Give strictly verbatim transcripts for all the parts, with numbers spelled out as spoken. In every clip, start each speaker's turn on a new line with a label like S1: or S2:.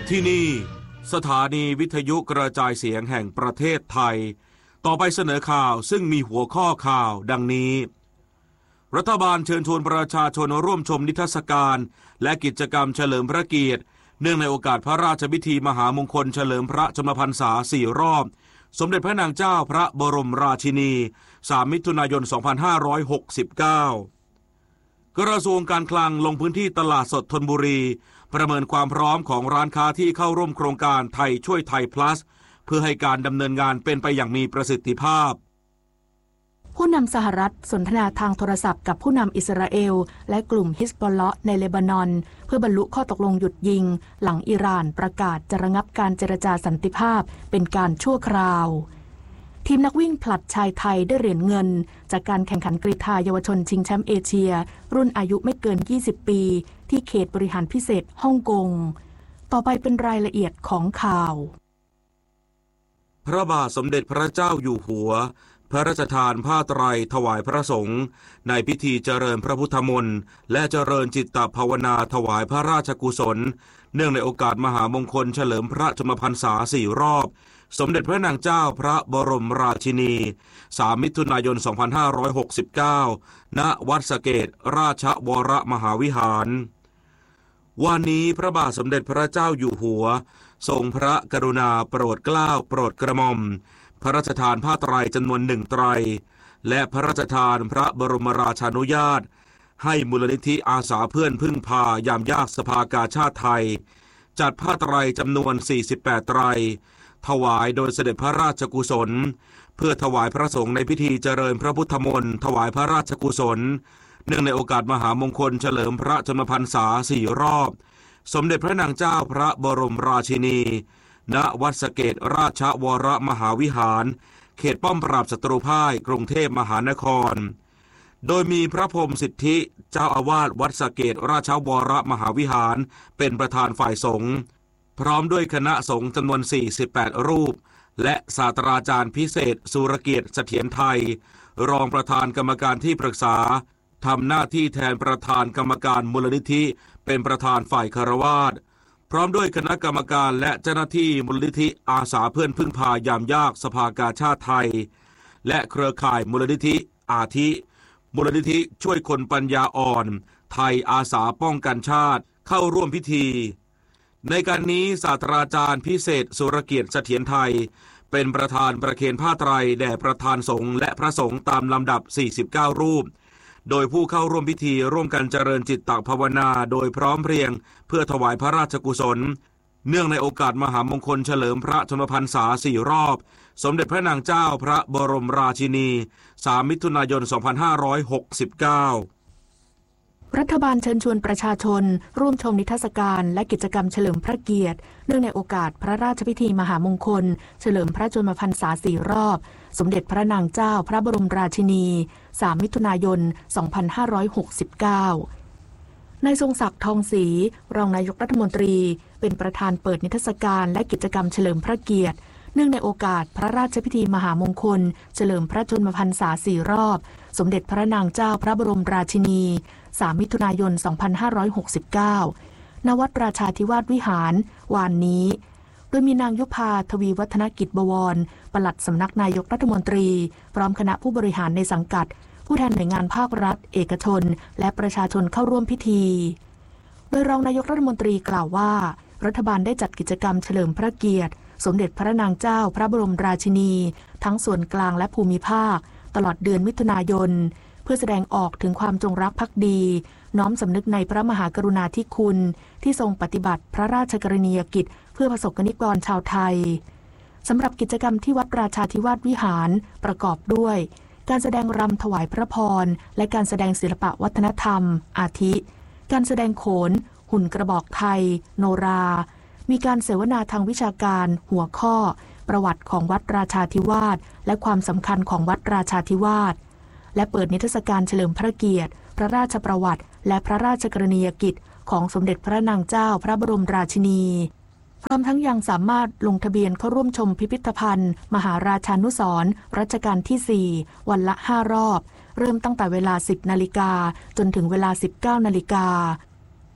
S1: ที่นี่สถานีวิทยุกระจายเสียงแห่งประเทศไทยต่อไปเสนอข่าวซึ่งมีหัวข้อข่าวดังนี้รัฐบาลเชิญชวนประชาชนร่วมชมนิทรรศการและกิจกรรมเฉลิมพระเกียรติเนื่องในโอกาสพระราชพิธีมหามงคลเฉลิมพระชนมพรรษาสี่รอบสมเด็จพระนางเจ้าพระบรมราชินีสามมิถุนายนสองพันห้าร้อยหกสิบเก้ากระทรวงการคลังลงพื้นที่ตลาดสดธนบุรีประเมินความพร้อมของร้านค้าที่เข้าร่วมโครงการไทยช่วยไทย plus เพื่อให้การดำเนินงานเป็นไปอย่างมีประสิทธิภาพ
S2: ผู้นำสหรัฐสนทนาทางโทรศัพท์กับผู้นำอิสราเอลและกลุ่มฮิซบอลเลาะห์ในเลบานอนเพื่อบรรลุข้อตกลงหยุดยิงหลังอิหร่านประกาศจะระงับการเจรจาสันติภาพเป็นการชั่วคราวทีมนักวิ่งผลัดชายไทยได้เหรียญเงินจากการแข่งขันกรีฑาเยาวชนชิงแชมป์เอเชียรุ่นอายุไม่เกินยี่สิบปีที่เขตบริหารพิเศษฮ่องกงต่อไปเป็นรายละเอียดของข่าว
S1: พระบาทสมเด็จพระเจ้าอยู่หัวพระราชทานผ้าไตรถวายพระสงฆ์ในพิธีเจริญพระพุทธมนต์และเจริญจิตตภาวนาถวายพระราชกุศลเนื่องในโอกาสมหามงคลเฉลิมพระชนมพรรษาสี่รอบสมเด็จพระนางเจ้าพระบรมราชินีสามมิถุนายนสองพันห้าร้อยหกสิบเก้าณวัดสะเกษราชวรมหาวิหารวันนี้พระบาทสมเด็จพระเจ้าอยู่หัวทรงพระกรุณาโปรดเกล้าโปรดกระหม่อมพระราชทานผ้าไตรจำนวนหนึ่งไตรและพระราชทานพระบรมราชานุญาตให้มูลนิธิอาสาเพื่อนพึ่งพายามยากสภากาชาดไทยจัดผ้าไตรจำนวนสี่สิบแปดไตรถวายโดยเสด็จพระราชกุศลเพื่อถวายพระสงฆ์ในพิธีเจริญพระพุทธมนต์ถวายพระราชกุศลเนื่องในโอกาสมหามงคลเฉลิมพระชนมพรรษาสี่รอบสมเด็จพระนางเจ้าพระบรมราชินีณวัดสะเกษราชวรมหาวิหารเขตป้อมปราบศัตรูพ่ายกรุงเทพมหานครโดยมีพระพรหมสิทธิเจ้าอาวาสวัดสะเกษราชวรมหาวิหารเป็นประธานฝ่ายสงฆ์พร้อมด้วยคณะสงฆ์จำนวนสี่สิบแปดรูปและศาสตราจารย์พิเศษสุรเกียรติเสถียรไทยรองประธานกรรมการที่ปรึกษาทำหน้าที่แทนประธานกรรมการมูลนิธิเป็นประธานฝ่ายคฤหัสถ์พร้อมด้วยคณะกรรมการและเจ้าหน้าที่มูลนิธิอาสาเพื่อนพึ่งพายามยากสภากาชาดไทยและเครือข่ายมูลนิธิอาทิมูลนิธิช่วยคนปัญญาอ่อนไทยอาสาป้องกันชาติเข้าร่วมพิธีในการนี้ศาสตราจารย์พิเศษสุรเกียรติเสถียรไทยเป็นประธานประเคนผ้าไตรแด่ประธานสงฆ์และพระสงฆ์ตามลำดับสี่สิบเก้ารูปโดยผู้เข้าร่วมพิธีร่วมกันเจริญจิตตภาวนาโดยพร้อมเพรียงเพื่อถวายพระราชกุศลเนื่องในโอกาสมหามงคลเฉลิมพระชนมพรรษาสี่รอบสมเด็จพระนางเจ้าพระบรมราชินีสามมิถุนายนสองพันห้าร้อยหกสิบเก้า
S2: รัฐบาลเชิญชวนประชาชนร่วมชมนิทรรศการและกิจกรรมเฉลิมพระเกียรติเนื่องในโอกาสพระราชพิธีมหามงคลเฉลิมพระชนมพรรษาสี่รอบสมเด็จพระนางเจ้าพระบรมราชินีสามมิถุนายนสองพันห้าร้อยหกสิบเก้านายทรงศักดิ์ทองศรีรองนายกรัฐมนตรีเป็นประธานเปิดนิทรรศการและกิจกรรมเฉลิมพระเกียรติเนื่องในโอกาสพระราชพิธีมหามงคลเฉลิมพระชนมพรรษาสี่รอบสมเด็จพระนางเจ้าพระบรมราชินีสามมิถุนายนสองพันห้าร้อยหกสิบเก้าณวัดราชาธิวาสวิหารวานนี้โดยมีนางยุพาทวีวัฒนกิจบวรปลัดสำนักนายกรัฐมนตรีพร้อมคณะผู้บริหารในสังกัดผู้แทนหน่วยงานภาครัฐเอกชนและประชาชนเข้าร่วมพิธีโดยรองนายกรัฐมนตรีกล่าวว่ารัฐบาลได้จัดกิจกรรมเฉลิมพระเกียรติสมเด็จพระนางเจ้าพระบรมราชินีทั้งส่วนกลางและภูมิภาคตลอดเดือนมิถุนายนเพื่อแสดงออกถึงความจงรักภักดีน้อมสำนึกในพระมหากรุณาธิคุณที่ทรงปฏิบัติพระราชกรณียกิจเพื่อประสบกนิกรชาวไทยสำหรับกิจกรรมที่วัดราชาธิวาสวิหารประกอบด้วยการแสดงรำถวายพระพรและการแสดงศิลปะวัฒนธรรมอาทิการแสดงโขนหุ่นกระบอกไทยโนรามีการเสวนาทางวิชาการหัวข้อประวัติของวัดราชาธิวาสและความสำคัญของวัดราชาธิวาสและเปิดนิทรรศการเฉลิมพระเกียรติพระราชประวัติและพระราชกรณียกิจของสมเด็จพระนางเจ้าพระบรมราชินีพร้อมทั้งยังสามารถลงทะเบียนเข้าร่วมชมพิพิธภัณฑ์มหาราชานุสรณ์รัชกาลที่สี่วันละห้ารอบเริ่มตั้งแต่เวลาสิบนาฬิกาจนถึงเวลาสิบเก้านาฬิกา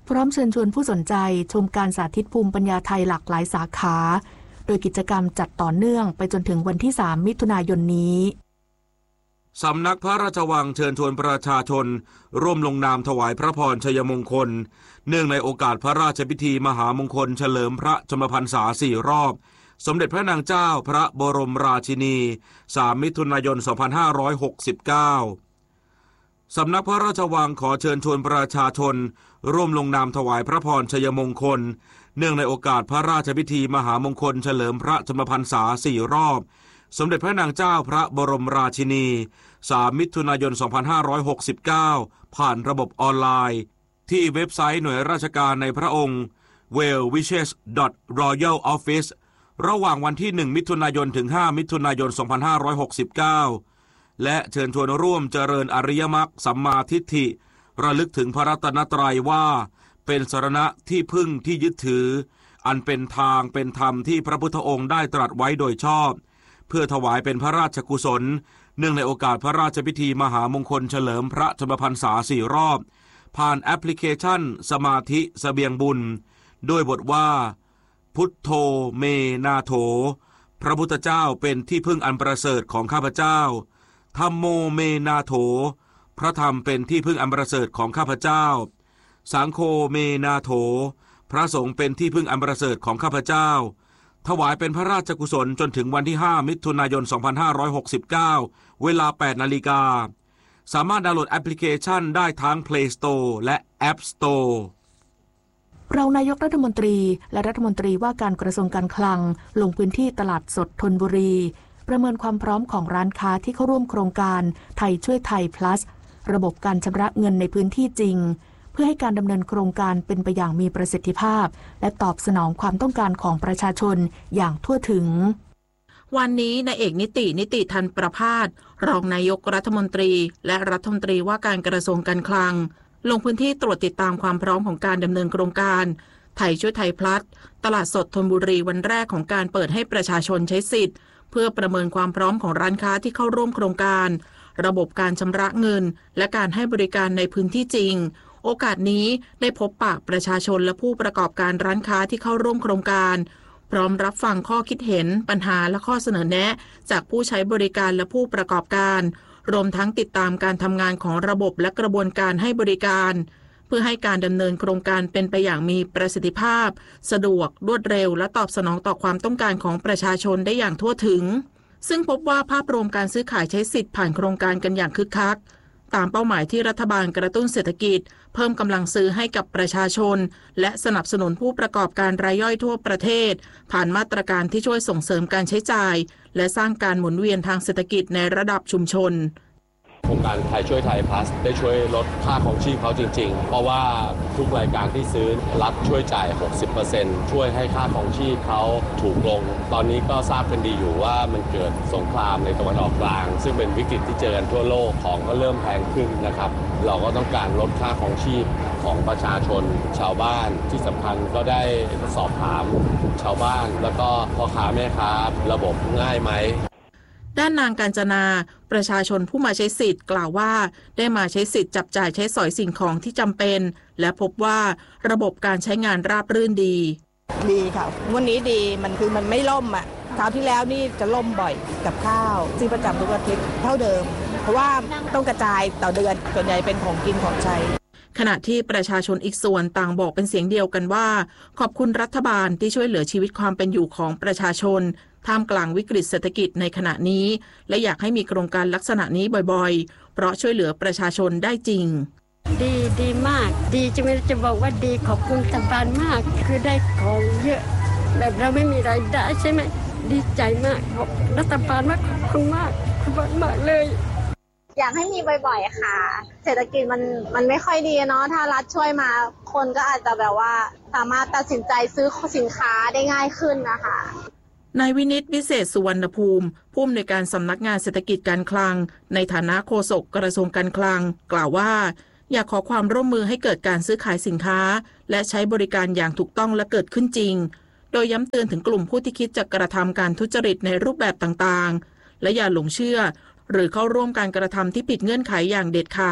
S2: พร้อมเชิญชวนผู้สนใจชมการสาธิตภูมิปัญญาไทยหลากหลายสาขาโดยกิจกรรมจัดต่อเนื่องไปจนถึงวันที่สามมิถุนายนนี้
S1: สำนักพระราชวังเชิญชวนประชาชนร่วมลงนามถวายพระพรชัยมงคลเนื่องในโอกาสพระราชพิธีมหามงคลเฉลิมพระชนมพรรษาสี่รอบสมเด็จพระนางเจ้าพระบรมราชินีสามมิถุนายนสองพันห้าร้อยหกสิบเก้าสำนักพระราชวังขอเชิญชวนประชาชนร่วมลงนามถวายพระพรชัยมงคลเนื่องในโอกาสพระราชพิธีมหามงคลเฉลิมพระชนมพรรษาสี่รอบสมเด็จพระนางเจ้าพระบรมราชินีสามมิถุนายนสองพันห้าร้อยหกสิบเก้าผ่านระบบออนไลน์ที่เว็บไซต์หน่วยราชการในพระองค์ เวลวิชเชส ดอท รอยัล ออฟฟิศ ระหว่างวันที่หนึ่งมิถุนายนถึงห้ามิถุนายนสองพันห้าร้อยหกสิบเก้าและเชิญชวนร่วมเจริญอริยมรรคสัมมาทิฏฐิระลึกถึงพระรัตนตรัยว่าเป็นสรณะที่พึ่งที่ยึดถืออันเป็นทางเป็นธรรมที่พระพุทธองค์ได้ตรัสไว้โดยชอบเพื่อถวายเป็นพระราชกุศลเนื่องในโอกาสพระราชพิธีมหามงคลเฉลิมพระชนมพรรษาสี่รอบผ่านแอปพลิเคชันสมาธิเสบียงบุญด้วยบทว่าพุทโธเมนาโถพระพุทธเจ้าเป็นที่พึ่งอันประเสริฐของข้าพเจ้าธัมโมเมนาโถพระธรรมเป็นที่พึ่งอันประเสริฐของข้าพเจ้าสังโฆเมนาโถพระสงฆ์เป็นที่พึ่งอันประเสริฐของข้าพเจ้าถวายเป็นพระราชกุศลจนถึงวันที่ห้ามิถุนายนสองพันห้าร้อยหกสิบเก้าเวลา แปดนาฬิกาสามารถดาวน์โหลดแอปพลิเคชันได้ทั้ง Play Store และ App Store
S2: รองนายกรัฐมนตรีและรัฐมนตรีว่าการกระทรวงการคลังลงพื้นที่ตลาดสดธนบุรีประเมินความพร้อมของร้านค้าที่เข้าร่วมโครงการไทยช่วยไทย plus ระบบการชำระเงินในพื้นที่จริงเพื่อให้การดำเนินโครงการเป็นไปอย่างมีประสิทธิภาพและตอบสนองความต้องการของประชาชนอย่างทั่วถึง
S3: วันนี้นายเอกนิตินิติทันประภาสรองนายกรัฐมนตรีและรัฐมนตรีว่าการกระทรวงการคลังลงพื้นที่ตรวจติดตามความพร้อมของการดำเนินโครงการไทยช่วยไทย plus ตลาดสดธนบุรีวันแรกของการเปิดให้ประชาชนใช้สิทธิ์เพื่อประเมินความพร้อมของร้านค้าที่เข้าร่วมโครงการระบบการชำระเงินและการให้บริการในพื้นที่จริงโอกาสนี้ได้พบปะประชาชนและผู้ประกอบการร้านค้าที่เข้าร่วมโครงการพร้อมรับฟังข้อคิดเห็นปัญหาและข้อเสนอแนะจากผู้ใช้บริการและผู้ประกอบการรวมทั้งติดตามการทำงานของระบบและกระบวนการให้บริการเพื่อให้การดำเนินโครงการเป็นไปอย่างมีประสิทธิภาพสะดวกรวดเร็วและตอบสนองต่อความต้องการของประชาชนได้อย่างทั่วถึงซึ่งพบว่าภาพรวมการซื้อขายใช้สิทธิ์ผ่านโครงการกันอย่างคึกคักตามเป้าหมายที่รัฐบาลกระตุ้นเศรษฐกิจเพิ่มกำลังซื้อให้กับประชาชนและสนับสนุนผู้ประกอบการรายย่อยทั่วประเทศผ่านมาตรการที่ช่วยส่งเสริมการใช้จ่ายและสร้างการหมุนเวียนทางเศรษฐกิจในระดับชุมชน
S4: โครงการไทยช่วยไทย plus ได้ช่วยลดค่าของชีพเขาจริงๆเพราะว่าทุกรายการที่ซื้อรัฐช่วยจ่าย หกสิบเปอร์เซ็นต์ ช่วยให้ค่าของชีพเขาถูกลงตอนนี้ก็ทราบกันดีอยู่ว่ามันเกิดสงครามในตะวันออกกลางซึ่งเป็นวิกฤตที่เจอกันทั่วโลกของก็เริ่มแพงขึ้นนะครับเราก็ต้องการลดค่าของชีพของประชาชนชาวบ้านที่สำคัญก็ได้สอบถามชาวบ้านแล้วก็พ่อค้าแม่ค้าระบบง่ายไหม
S3: ด้านนางกาญจนาประชาชนผู้มาใช้สิทธิ์กล่าวว่าได้มาใช้สิทธิ์จับจ่ายใช้สอยสิ่งของที่จำเป็นและพบว่าระบบการใช้งานราบรื่นดี
S5: ดีค่ะวันนี้ดีมันคือมันไม่ล่มอ่ะคราวที่แล้วนี่จะล่มบ่อยกับข้าวซื้อประจำทุกอาทิตย์เท่าเดิมเพราะว่าต้องกระจายต่อเดือนส่วนใหญ่เป็นของกินของใช้
S3: ขณะที่ประชาชนอีกส่วนต่างบอกเป็นเสียงเดียวกันว่าขอบคุณรัฐบาลที่ช่วยเหลือชีวิตความเป็นอยู่ของประชาชนท่ามกลางวิกฤตเศรษฐกิจในขณะนี้และอยากให้มีโครงการลักษณะนี้บ่อยๆเพราะช่วยเหลือประชาชนได้จริง
S6: ดีดีมากดีจะไม่จะบอกว่าดีขอบคุณรัฐบาลมากคือได้ของเยอะแบบเราไม่มีรายได้ใช่ไหมดีใจมากบอกรัฐบาลมากขอบคุณมากขอบคุณมากเลย
S7: อยากให้มีบ่อยๆค่ะเศรษฐกิจมันมันไม่ค่อยดีเนาะถ้ารัฐช่วยมาคนก็อาจจะแบบว่าสามารถตัดสินใจซื้อสินค้าได้ง่ายขึ้นนะคะ
S3: นายวินิตวิเศษสุวรรณภูมิผู้อำนวยการสำนักงานเศรษฐกิจการคลังในฐานะโฆษกกระทรวงการคลังกล่าวว่าอยากขอความร่วมมือให้เกิดการซื้อขายสินค้าและใช้บริการอย่างถูกต้องและเกิดขึ้นจริงโดยย้ำเตือนถึงกลุ่มผู้ที่คิดจะกระทำการทุจริตในรูปแบบต่างๆและอย่าหลงเชื่อหรือเข้าร่วมการกระทำที่ผิดเงื่อนไขอย่างเด็ดขาด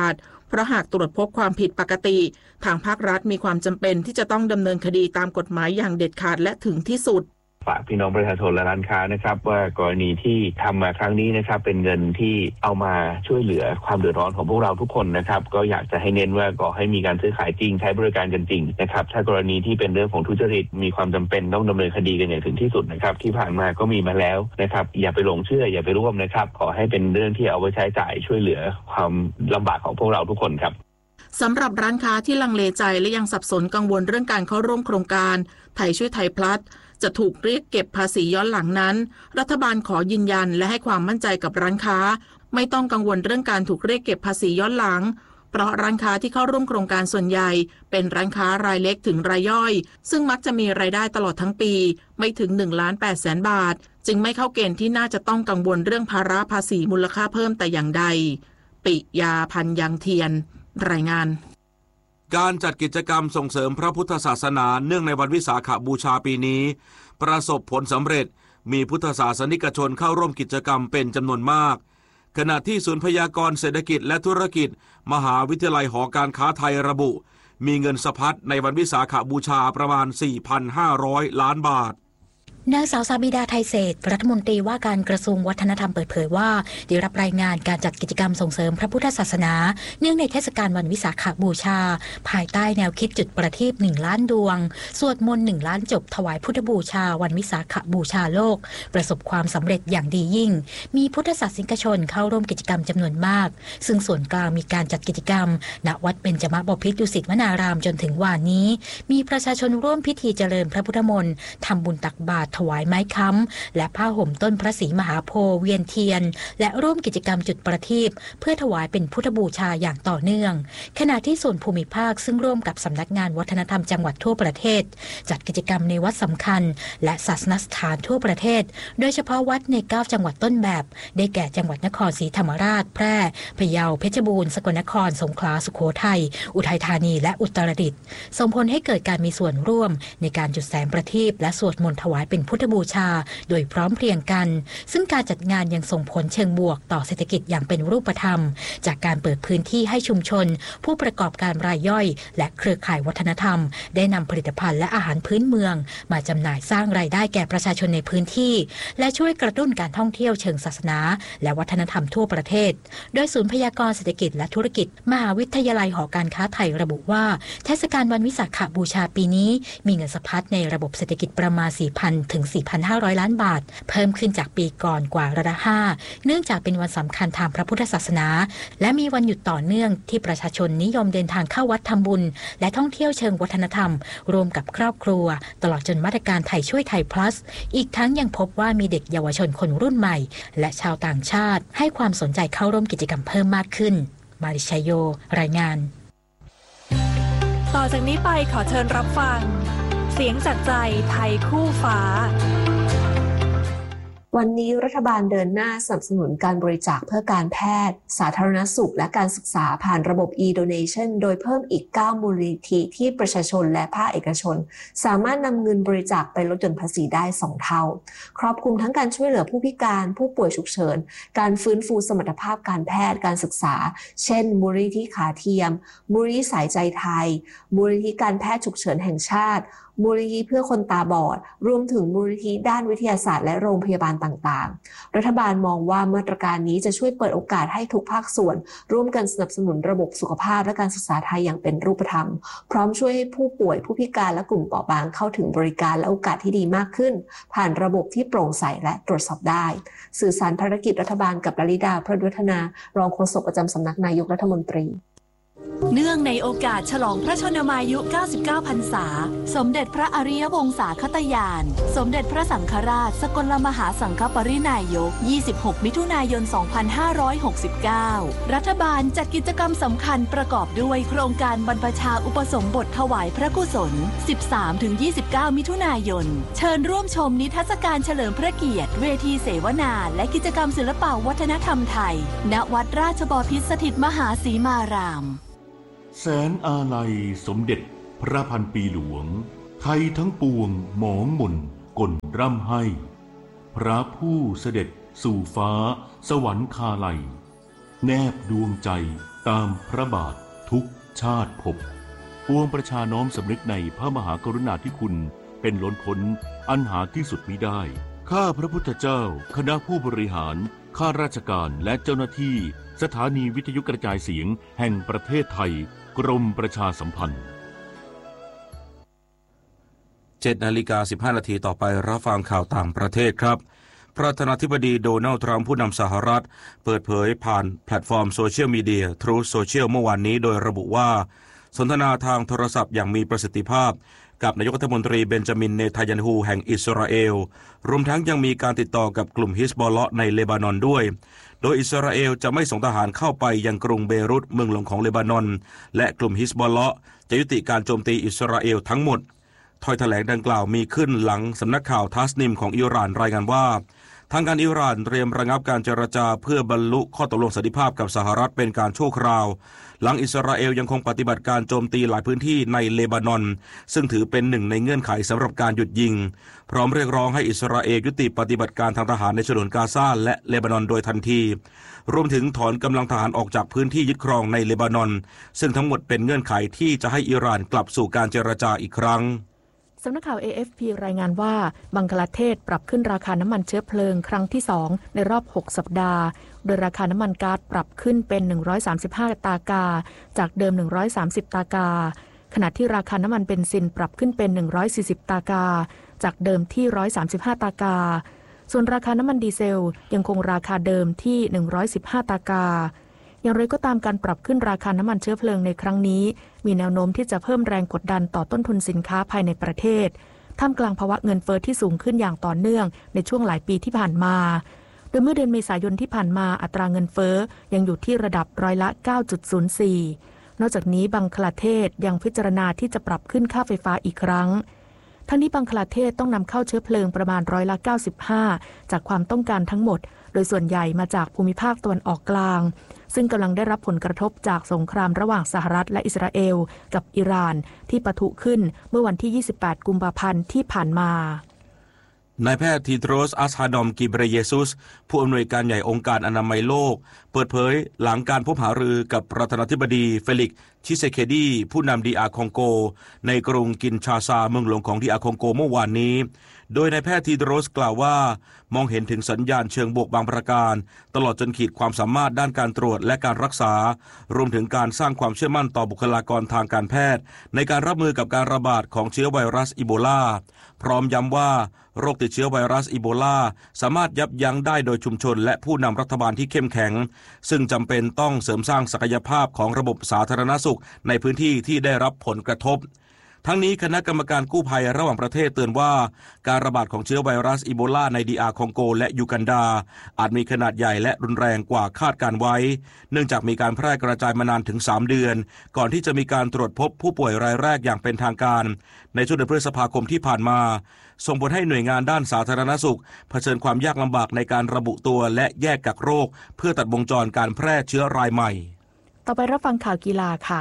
S3: เพราะหากตรวจพบความผิดปกติทางภาครัฐมีความจำเป็นที่จะต้องดำเนินคดีตามกฎหมายอย่างเด็ดขาดและถึงที่สุด
S8: ฝากพี่น้องประชาชนและร้านค้านะครับว่ากรณีที่ทำมาครั้งนี้นะครับเป็นเงินที่เอามาช่วยเหลือความเดือดร้อนของพวกเราทุกคนนะครับก็อยากจะให้เน้นว่าก็ให้มีการซื้อขายจริงใช้บริการกันจริงนะครับถ้ากรณีที่เป็นเรื่องของทุจริตมีความจำเป็นต้องดำเนินคดีกันอย่างถึงที่สุดนะครับที่ผ่านมาก็มีมาแล้วนะครับอย่าไปหลงเชื่ออย่าไปร่วมนะครับขอให้เป็นเรื่องที่เอาไว้ใช้จ่ายช่วยเหลือความลำบากของพวกเราทุกคนครับ
S3: สำหรับร้านค้าที่ลังเลใจและยังสับสนกังวลเรื่องการเข้าร่วมโครงการไทยช่วยไทยพลัสจะถูกเรียกเก็บภาษีย้อนหลังนั้นรัฐบาลขอยืนยันและให้ความมั่นใจกับร้านค้าไม่ต้องกังวลเรื่องการถูกเรียกเก็บภาษีย้อนหลังเพราะร้านค้าที่เข้าร่วมโครงการส่วนใหญ่เป็นร้านค้ารายเล็กถึงรายย่อยซึ่งมักจะมีรายได้ตลอดทั้งปีไม่ถึง หนึ่งล้านแปดแสน บาทจึงไม่เข้าเกณฑ์ที่น่าจะต้องกังวลเรื่องภาระภาษีมูลค่าเพิ่มแต่อย่างใดปิยาพันธ์ยังเทียนรายงาน
S1: การจัดกิจกรรมส่งเสริมพระพุทธศาสนาเนื่องในวันวิสาขบูชาปีนี้ประสบผลสำเร็จมีพุทธศาสนิกชนเข้าร่วมกิจกรรมเป็นจำนวนมากขณะที่ศูนย์พยากรณ์เศรษฐกิจและธุรกิจมหาวิทยาลัยหอการค้าไทยระบุมีเงินสะพัดในวันวิสาขบูชาประมาณ สี่พันห้าร้อย ล้านบาท
S9: นางสาวสาบิดาไทยเศรษฐ์รัฐมนตรีว่าการกระทรวงวัฒนธรรมเปิดเผยว่าได้รับรายงานการจัดกิจกรรมส่งเสริมพระพุทธศาสนาเนื่องในเทศกาลวันวิสาขบูชาภายใต้แนวคิดจุดประทีปหนึ่งล้านดวงสวดมนต์หนึ่งล้านจบถวายพุทธบูชาวันวิสาขบูชาโลกประสบความสำเร็จอย่างดียิ่งมีพุทธศาสนิกชนเข้าร่วมกิจกรรมจำนวนมากซึ่งส่วนกลางมีการจัดกิจกรรมณวัดเบญจมบพิตรดุสิตวนารามจนถึงวันนี้มีประชาชนร่วมพิธีเจริญพระพุทธมนต์ทำบุญตักบาตรถวายไม้ค้ำและผ้าห่มต้นพระศรีมหาโพธิ์เวียนเทียนและร่วมกิจกรรมจุดประทีปเพื่อถวายเป็นพุทธบูชาอย่างต่อเนื่องขณะที่ส่วนภูมิภาคซึ่งร่วมกับสำนักงานวัฒนธรรมจังหวัดทั่วประเทศจัดกิจกรรมในวัดสำคัญและศาสนสถานทั่วประเทศโดยเฉพาะวัดในเก้าจังหวัดต้นแบบได้แก่จังหวัดนครศรีธรรมราชแพร่พะเยาเพชรบูรณ์สกลนครสงขลาสุโขทัยอุทัยธานีและอุตรดิตถ์ส่งผลให้เกิดการมีส่วนร่วมในการจุดแสงประทีปและสวดมนต์ถวายเป็นพุทธบูชาโดยพร้อมเพรียงกันซึ่งการจัดงานยังส่งผลเชิงบวกต่อเศรษฐกิจอย่างเป็นรูปธรรมจากการเปิดพื้นที่ให้ชุมชนผู้ประกอบการรายย่อยและเครือข่ายวัฒนธรรมได้นำผลิตภัณฑ์และอาหารพื้นเมืองมาจำหน่ายสร้างรายได้แก่ประชาชนในพื้นที่และช่วยกระตุ้นการท่องเที่ยวเชิงศาสนาและวัฒนธรรมทั่วประเทศโดยศูนย์พยากรณ์เศรษฐกิจและธุรกิจมหาวิทยาลัยหอการค้าไทยระบุว่าเทศกาลวันวิสาขบูชาปีนี้มีเงินสะพัดในระบบเศรษฐกิจประมาณ สี่พัน ถึง สี่พันห้าร้อย ล้านบาทเพิ่มขึ้นจากปีก่อนกว่าร้อยละห้าเนื่องจากเป็นวันสำคัญทางพระพุทธศาสนาและมีวันหยุดต่อเนื่องที่ประชาชนนิยมเดินทางเข้าวัดทำบุญและท่องเที่ยวเชิงวัฒนธรรมรวมกับครอบครัวตลอดจนมาตรการไทยช่วยไทย plus อีกทั้งยังพบว่ามีเด็กเยาวชนคนรุ่นใหม่และชาวต่างชาติให้ความสนใจเข้าร่วมกิจกรรมเพิ่มมากขึ้นมาริชัยโยรายงาน
S10: ต่อจากนี้ไปขอเชิญรับฟังเสียงจากใจไทยคู่ฟ้า
S11: วันนี้รัฐบาลเดินหน้าสนับสนุนการบริจาคเพื่อการแพทย์สาธารณสุขและการศึกษาผ่านระบบ e-donation โดยเพิ่มอีกเก้ามูลนิธิที่ประชาชนและภาคเอกชนสามารถนำเงินบริจาคไปลดหย่อนภาษีได้สองเท่าครอบคลุมทั้งการช่วยเหลือผู้พิการผู้ป่วยฉุกเฉินการฟื้นฟูสมรรถภาพการแพทย์การศึกษาเช่นมูลนิธิขาเทียมมูลนิธิสายใจไทยมูลนิธิการแพทย์ฉุกเฉินแห่งชาติมูลนิธิเพื่อคนตาบอดรวมถึงมูลนิธิด้านวิทยาศาสตร์และโรงพยาบาลต่างๆรัฐบาลมองว่ามาตรการนี้จะช่วยเปิดโอกาสให้ทุกภาคส่วนร่วมกันสนับสนุนระบบสุขภาพและการศึกษาไทยอย่างเป็นรูปธรรมพร้อมช่วยให้ผู้ป่วยผู้พิการและกลุ่มเปราะบางเข้าถึงบริการและโอกาสที่ดีมากขึ้นผ่านระบบที่โปร่งใสและตรวจสอบได้สื่อสารภารกิจรัฐบาลกับลลิดาพระวัฒนารองโฆษกประจำสำนักนายกรัฐมนตรี
S10: เนื่องในโอกาสฉลองพระชนมายุเก้าสิบเก้าพรรษาสมเด็จพระอริยวงศาคตญาณสมเด็จพระสังฆราชสกลมหาสังฆปรินายกยี่สิบหกมิถุนายนสองพันห้าร้อยหกสิบเก้ารัฐบาลจัดกิจกรรมสำคัญประกอบด้วยโครงการบรรพชาอุปสมบทถวายพระกุศล สิบสามถึงยี่สิบเก้า มิถุนายนเชิญร่วมชมนิทรรศการเฉลิมพระเกียรติเวทีเสวนาและกิจกรรมศิลปวัฒนธรรมไทยณวัดราชบพิตรสถิตมหาสีมาราม
S12: แสนอาลัยสมเด็จพระพันปีหลวงไทยทั้งปวงหมองหม่นก่นร่ำให้พระผู้เสด็จสู่ฟ้าสวรรคาลัยแนบดวงใจตามพระบาททุกชาติภพปวงประชาน้อมสำนึกในพระมหากรุณาธิคุณเป็นล้นพ้นอันหาที่สุดมิได้ข้าพระพุทธเจ้าคณะผู้บริหารข้าราชการและเจ้าหน้าที่สถานีวิทยุกระจายเสียงแห่งประเทศไทยกรมประชาสัมพันธ์
S1: เจ็ดนาฬิกาสิบห้านาทีต่อไปรับฟังข่าวต่างประเทศครับประธานาธิบดีโดนัลด์ทรัมป์ผู้นำสหรัฐเปิดเผยผ่านแพลตฟอร์มโซเชียลมีเดีย Truth Social เมื่อวานนี้โดยระบุว่าสนทนาทางโทรศัพท์อย่างมีประสิทธิภาพกับนายกรัฐมนตรีเบนจามินเนทันยาฮูแห่งอิสราเอลรวมทั้งยังมีการติดต่อกับกลุ่มฮิซบอลเลาะห์ในเลบานอนด้วยโดยอิสราเอลจะไม่ส่งทหารเข้าไปยังกรุงเบรุตเมืองหลวงของเลบานอนและกลุ่มฮิซบอลเลาะห์จะยุติการโจมตีอิสราเอลทั้งหมดถ้อยแถลงดังกล่าวมีขึ้นหลังสำนักข่าวทัสนิมของอิหร่านรายงานว่าทางการอิหร่านเตรียมระงับการเจรจาเพื่อบรรลุข้อตกลงสันติภาพกับสหรัฐเป็นการชั่วคราวหลังอิสราเอลยังคงปฏิบัติการโจมตีหลายพื้นที่ในเลบานอนซึ่งถือเป็นหนึ่งในเงื่อนไขสำหรับการหยุดยิงพร้อมเรียกร้องให้อิสราเอลยุติปฏิบัติการทางทหารในฉนวนกาซาและเลบานอนโดยทันทีรวมถึงถอนกำลังทหารออกจากพื้นที่ยึดครองในเลบานอนซึ่งทั้งหมดเป็นเงื่อนไขที่จะให้อิหร่านกลับสู่การเจรจาอีกครั้ง
S2: สำนักข่าว เอ เอฟ พี รายงานว่าบังกลาเทศปรับขึ้นราคาน้ำมันเชื้อเพลิงครั้งที่สองในรอบหกสัปดาห์โดยราคาน้ำมันก๊าซปรับขึ้นเป็นหนึ่งร้อยสามสิบห้าตากาจากเดิมหนึ่งร้อยสามสิบตากาขณะที่ราคาน้ำมันเบนซินปรับขึ้นเป็นหนึ่งร้อยสี่สิบตากาจากเดิมที่หนึ่งร้อยสามสิบห้าตากาส่วนราคาน้ำมันดีเซลยังคงราคาเดิมที่หนึ่งร้อยสิบห้าตากาอย่างไรก็ตามการปรับขึ้นราคาน้ำมันเชื้อเพลิงในครั้งนี้มีแนวโน้มที่จะเพิ่มแรงกดดันต่อต้นทุนสินค้าภายในประเทศท่ามกลางภาวะเงินเฟ้อที่สูงขึ้นอย่างต่อเนื่องในช่วงหลายปีที่ผ่านมาโดยเมื่อเดือนเมษายนที่ผ่านมาอัตราเงินเฟ้อยังอยู่ที่ระดับร้อยละ เก้าจุดศูนย์สี่ นอกจากนี้บังคลาเทศยังพิจารณาที่จะปรับขึ้นค่าไฟฟ้าอีกครั้งทั้งนี้บังคลาเทศต้องนำเข้าเชื้อเพลิงประมาณร้อยละเก้าสิบห้าจากความต้องการทั้งหมดโดยส่วนใหญ่มาจากภูมิภาคตะวันออกกลางซึ่งกำลังได้รับผลกระทบจากสงครามระหว่างสหรัฐและอิสราเอลกับอิหร่านที่ปะทุขึ้นเมื่อวันที่ยี่สิบแปดกุมภาพันธ์ที่ผ่านมาน
S1: ายแพทย์ทีโดรส อัสฮาดอม กิเบรเยซุสผู้อำนวยการใหญ่องค์การอนามัยโลกเปิดเผยหลังการพบหารือกับประธานาธิบดีเฟลิกซ์ชิเซเคดีผู้นำดีอาร์คองโกในกรุงกินชาซาเมืองหลวงของดีอาร์คองโกเมื่อวานนี้โดยนายแพทย์ทีโดรสกล่าวว่ามองเห็นถึงสัญญาณเชิงบวกบางประการตลอดจนขีดความสามารถด้านการตรวจและการรักษารวมถึงการสร้างความเชื่อมั่นต่อบุคลากรทางการแพทย์ในการรับมือกับการระบาดของเชื้อไวรัสอีโบลาพร้อมย้ำว่าโรคติดเชื้อไวรัสอีโบลาสามารถยับยั้งได้โดยชุมชนและผู้นำรัฐบาลที่เข้มแข็งซึ่งจำเป็นต้องเสริมสร้างศักยภาพของระบบสาธารณสุขในพื้นที่ที่ได้รับผลกระทบทั้งนี้คณะกรรมการกู้ภัยระหว่างประเทศเตือนว่าการระบาดของเชื้อไวรัสอีโบลาในดีอาร์คองโกและยูกันดาอาจมีขนาดใหญ่และรุนแรงกว่าคาดการไว้เนื่องจากมีการแพร่กระจายมานานถึงสามเดือนก่อนที่จะมีการตรวจพบผู้ป่วยรายแรกอย่างเป็นทางการในช่วงเดือนพฤษภาคมที่ผ่านมาส่งผลให้หน่วยงานด้านสาธารณสุขเผชิญความยากลำบากในการระบุตัวและแยกกักโรคเพื่อตัดวงจรการแพร่เชื้อรายใหม่
S2: ต่อไปรับฟังข่าวกีฬาค่ะ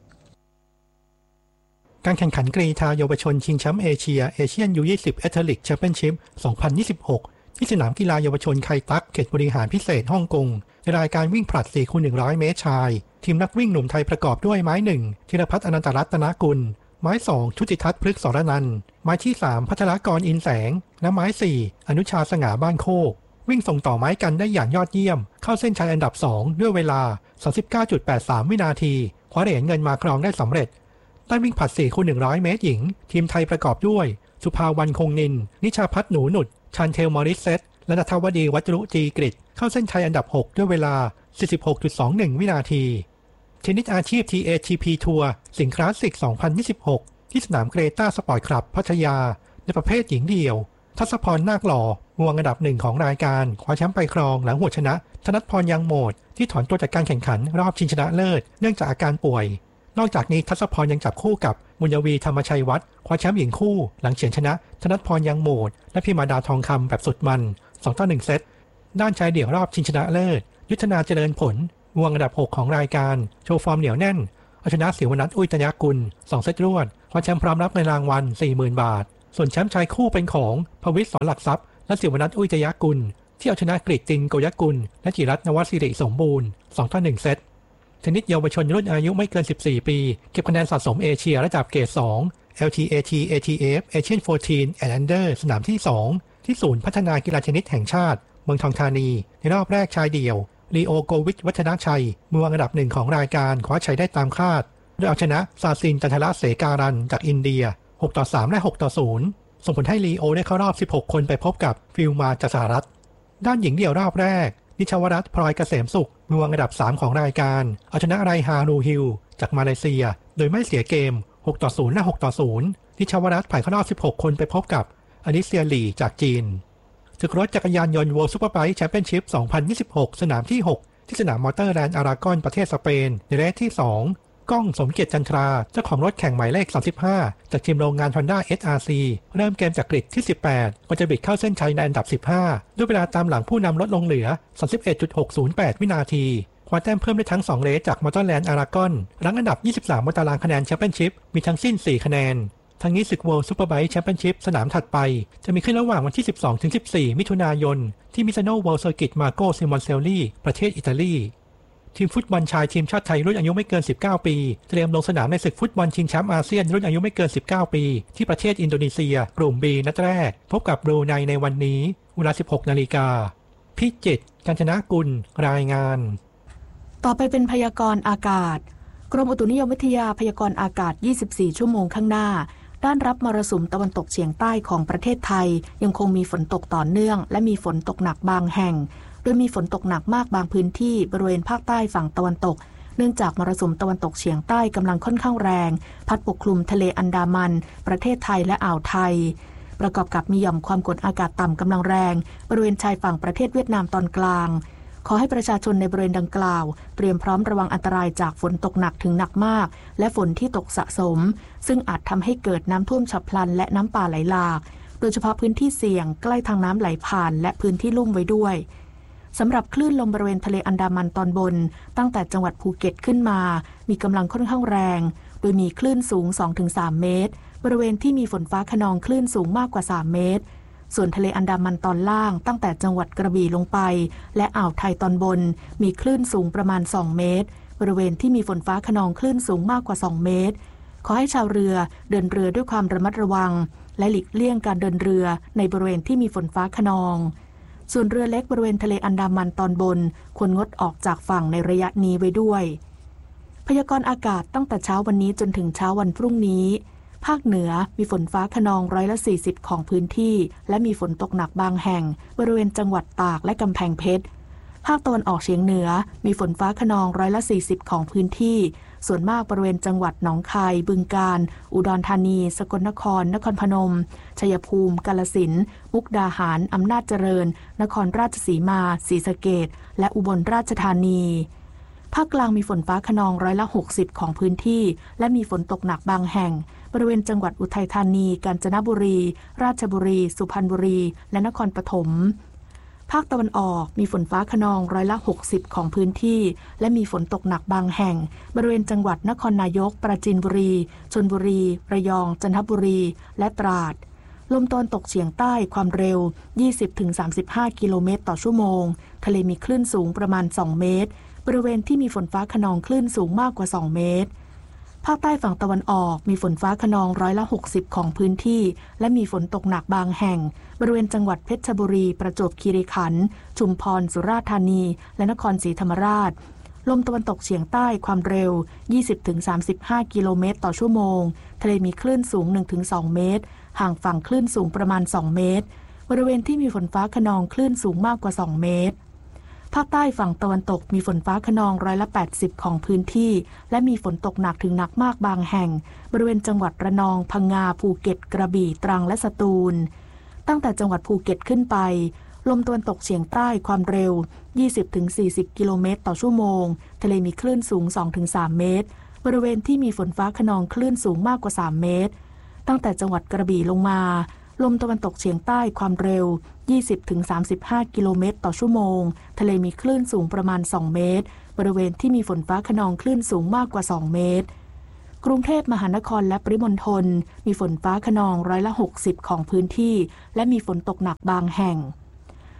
S13: การแข่งขันกรีฑาเยาวชนชิงแชมป์เอเชียเอเชียน ยู ยี่สิบ แอทเลติกแชมเปี้ยนชิพ สองพันยี่สิบหก ที่สนามกีฬาเยาวชนไคตักเขตบริหารพิเศษฮ่องกงในรายการวิ่งผลัด สี่คูณหนึ่งร้อย เมตรชายทีมนักวิ่งหนุ่มไทยประกอบด้วยไม้หนึ่งธีรพัฒน์อนันตรัตนกุลไม้สองชุติทัศน์พฤกษรนันท์ไม้ที่สามพัชรกรอินแสงและไม้สี่อนุชาสง่าบ้านโคกวิ่งส่งต่อไม้กันได้อย่างยอดเยี่ยมเข้าเส้นชัยอันดับสองด้วยเวลา สามสิบเก้าจุดแปดสาม วินาทีคว้าเหรียญเงินมาครองได้สำเร็จได้วิ่งผลัด สี่คูณหนึ่งร้อย เมตรหญิงทีมไทยประกอบด้วยสุภาวรรณคงนินนิชาพัฒน์หนูหนุดชันเทลมอริสเซตและณัฐวดีวัจรุจีกฤษเข้าเส้นชัยอันดับหกด้วยเวลา สี่สิบหกจุดสองหนึ่ง วินาทีเทนนิสอาชีพ ที เอ ที พี ทัวร์สิงห์คลาสสิก สองพันยี่สิบหก ที่สนามเกรตาสปอร์ตคลับพัทยาในประเภทหญิงเดี่ยวทัศพรนาคหล่องวงอันดับหนึ่งของรายการคว้าแชมป์ไปครองหลังหัวชนะธนัทพรยังโหมดที่ถอนตัวจากการแข่งขันรอบชิงชนะเลิศเนื่องจากอาการป่วยนอกจากนี้ทัศพรยังจับคู่กับมุญยวีธรรมชัยวัฒน์คว้าแชมป์หญิงคู่หลังเฉือนชนะธนัทพรยังโหมดและพิมาดาทองคำแบบสุดมัน สองต่อหนึ่ง เซตด้านชายเดี่ยวรอบชิงชนะเลิศยุทธนาเจริญผลวงอันดับหกของรายการโชว์ฟอร์มเหนียวแน่นเอาชนะศิวนัทอุ้ยตยกุลสองเซตรวดคว้าแชมป์พร้อมรับเงินรางวัล สี่หมื่น บาทส่วนแชมป์ชายคู่เป็นของภวิตร สอนหลักทรัพย์และศิวนัทอุ้ยตยกุลที่เอาชนะกรีฑตินโกยกุลและจิรัตน์นวศิริสมบูรณ์สองต่อหนึ่งเซตเทนนิสเยาวชนรุ่นอายุไม่เกินสิบสี่ปีเก็บคะแนนสะสมเอเชียระดับเกรดสอง แอล ที เอ ที เอ ที เอฟ Asian สิบสี่ and Under สนามที่สองที่ศูนย์พัฒนากีฬาเทนนิสแห่งชาติเมืองทองธานีในรอบแรกชายเดี่ยวลีโอโกวิชวัฒนชัยมือวางอันดับหนึ่งของรายการคว้าชัยได้ตามคาดโดยเอาชนะซาซินจันทระเสการันจากอินเดียหกต่อสามและหกต่อศูนย์ส่งผลให้ลีโอได้เข้ารอบสิบหกคนไปพบกับฟิลมาจากสหรัฐด้านหญิงเดี่ยวรอบแรกนิชวรัตน์พลอยเกษมสุขมือวางอันดับสามของรายการเอาชนะไรฮารูฮิลจากมาเลเซียโดยไม่เสียเกมหกต่อศูนย์และหกต่อศูนย์นิชวรัตน์ผ่านเข้ารอบสิบหกคนไปพบกับอลิเซียหลี่จากจีนศึกรถจักรยานยนต์ World Superbike Championship สองพันยี่สิบหกสนามที่หกที่สนามมอเตอร์แลนด์อารากอนประเทศสเปนในเรสที่สองก้องสมเกียรติจันทราเจ้าของรถแข่งหมายเลขสามสิบห้าจากทีมโรงงาน Honda เอส อาร์ ซี เริ่มเกมจากกริดที่สิบแปดก่อนจะบิดเข้าเส้นชัยในอันดับสิบห้าด้วยเวลาตามหลังผู้นำลดลงเหลือ สามสิบเอ็ดจุดหกศูนย์แปด วินาทีคว้าแต้มเพิ่มได้ทั้งสองเรสจากมอเตอร์แลนด์อารากอนรั้งอันดับยี่สิบสามบนตารางคะแนนแชมเปี้ยนชิพมีทั้งสิ้นสี่คะแนนทั้งนี้ศึก World Superbike Championship สนามถัดไปจะมีขึ้นระหว่างวันที่ สิบสองถึงสิบสี่ มิถุนายนที่มิซานโน World Circuit Marco Simoncelli ประเทศอิตาลีทีมฟุตบอลชายทีมชาติไทยรุ่นอายุไม่เกินสิบเก้าปีเตรียมลงสนามในศึกฟุตบอลชิงแชมป์อาเซียนรุ่นอายุไม่เกินสิบเก้าปีที่ประเทศอินโดนีเซียกลุ่ม B นัดแรกพบกับบรูไนในวันนี้เวลา สิบหกนาฬิกาพิจิตร กาญจนกุลรายงาน
S2: ต่อไปเป็นพยากรณ์อากาศกรมอุตุนิยมวิทยาพยากรณ์อากาศยี่สิบสี่ชั่วโมงข้างหน้าด้านรับมรสุมตะวันตกเฉียงใต้ของประเทศไทยยังคงมีฝนตกต่อเนื่องและมีฝนตกหนักบางแห่งโดยมีฝนตกหนักมากบางพื้นที่บริเวณภาคใต้ฝั่งตะวันตกเนื่องจากมรสุมตะวันตกเฉียงใต้กำลังค่อนข้างแรงพัดปกคลุมทะเลอันดามันประเทศไทยและอ่าวไทยประกอบกับมีหย่อมความกดอากาศต่ำกำลังแรงบริเวณชายฝั่งประเทศเวียดนามตอนกลางขอให้ประชาชนในบริเวณดังกล่าวเตรียมพร้อมระวังอันตรายจากฝนตกหนักถึงหนักมากและฝนที่ตกสะสมซึ่งอาจทำให้เกิดน้ำท่วมฉับพลันและน้ำป่าไหลหลากโดยเฉพาะพื้นที่เสี่ยงใกล้ทางน้ำไหลผ่านและพื้นที่ลุ่มไว้ด้วยสำหรับคลื่นลมบริเวณทะเลอันดามันตอนบนตั้งแต่จังหวัดภูเก็ตขึ้นมามีกำลังค่อนข้างแรงโดยมีคลื่นสูง สองถึงสาม เมตรบริเวณที่มีฝนฟ้าคะนองคลื่นสูงมากกว่าสามเมตรส่วนทะเลอันดามันตอนล่างตั้งแต่จังหวัดกระบี่ลงไปและอ่าวไทยตอนบนมีคลื่นสูงประมาณสองเมตรบริเวณที่มีฝนฟ้าคะนองคลื่นสูงมากกว่าสองเมตรขอให้ชาวเรือเดินเรือด้วยความระมัดระวังและหลีกเลี่ยงการเดินเรือในบริเวณที่มีฝนฟ้าคะนองส่วนเรือเล็กบริเวณทะเลอันดามันตอนบนควรงดออกจากฝั่งในระยะนี้ไว้ด้วยพยากรณ์อากาศตั้งแต่เช้าวันนี้จนถึงเช้าวันพรุ่งนี้ภาคเหนือมีฝนฟ้าคะนองร้อยละสี่สิบของพื้นที่และมีฝนตกหนักบางแห่งบริเวณจังหวัดตากและกำแพงเพชรภาคตะวันออกเฉียงเหนือมีฝนฟ้าคะนองร้อยละสี่สิบของพื้นที่ส่วนมากบริเวณจังหวัดหนองคายบึงกาฬอุดรธานีสกลนครนครพนมชัยภูมิกาฬสินธุ์มุกดาหารอำนาจเจริญนครราชสีมาศรีสะเกษและอุบลราชธานีภาคกลางมีฝนฟ้าคะนองร้อยละหกสิบของพื้นที่และมีฝนตกหนักบางแห่งบริเวณจังหวัดอุทัยธานีกาญจนบุรีราชบุรีสุพรรณบุรีและนครปฐมภาคตะวันออกมีฝนฟ้าคะนองร้อยละหกสิบของพื้นที่และมีฝนตกหนักบางแห่งบริเวณจังหวัดนครนายกปราจีนบุรีชลบุรีระยองจันทบุรีและตราดลมตะวันตกเฉียงใต้ความเร็ว ยี่สิบถึงสามสิบห้า กิโลเมตรต่อชั่วโมงทะเลมีคลื่นสูงประมาณสองเมตรบริเวณที่มีฝนฟ้าคะนองคลื่นสูงมากกว่าสองเมตรภาคใต้ฝั่งตะวันออกมีฝนฟ้าคะนองร้อยละหกสิบของพื้นที่และมีฝนตกหนักบางแห่งบริเวณจังหวัดเพชรบุรีประจวบคีรีขันธ์ชุมพรสุราษฎร์ธานีและนครศรีธรรมราชลมตะวันตกเฉียงใต้ความเร็ว ยี่สิบถึงสามสิบห้า กิโลเมตรต่อชั่วโมงทะเลมีคลื่นสูง หนึ่งถึงสอง เมตรห่างฝั่งคลื่นสูงประมาณสองเมตรบริเวณที่มีฝนฟ้าคะนองคลื่นสูงมากกว่าสองเมตรภาคใต้ฝั่งตะวันตกมีฝนฟ้าคะนองร้อยละแปดสิบของพื้นที่และมีฝนตกหนักถึงหนักมากบางแห่งบริเวณจังหวัดระนองพังงาภูเก็ตกระบี่ตรังและสตูลตั้งแต่จังหวัดภูเก็ตขึ้นไปลมตะวันตกเฉียงใต้ความเร็ว ยี่สิบถึงสี่สิบ กิโลเมตรต่อชั่วโมงทะเลมีคลื่นสูง สองถึงสาม เมตรบริเวณที่มีฝนฟ้าคะนองคลื่นสูงมากกว่าสามเมตรตั้งแต่จังหวัดกระบี่ลงมาลมตะวันตกเฉียงใต้ความเร็ว ยี่สิบถึงสามสิบห้า กิโลเมตรต่อชั่วโมงทะเลมีคลื่นสูงประมาณสองเมตรบริเวณที่มีฝนฟ้าคะนองคลื่นสูงมากกว่าสองเมตรกรุงเทพมหานครและปริมณฑลมีฝนฟ้าคะนองร้อยละหกสิบของพื้นที่และมีฝนตกหนักบางแห่ง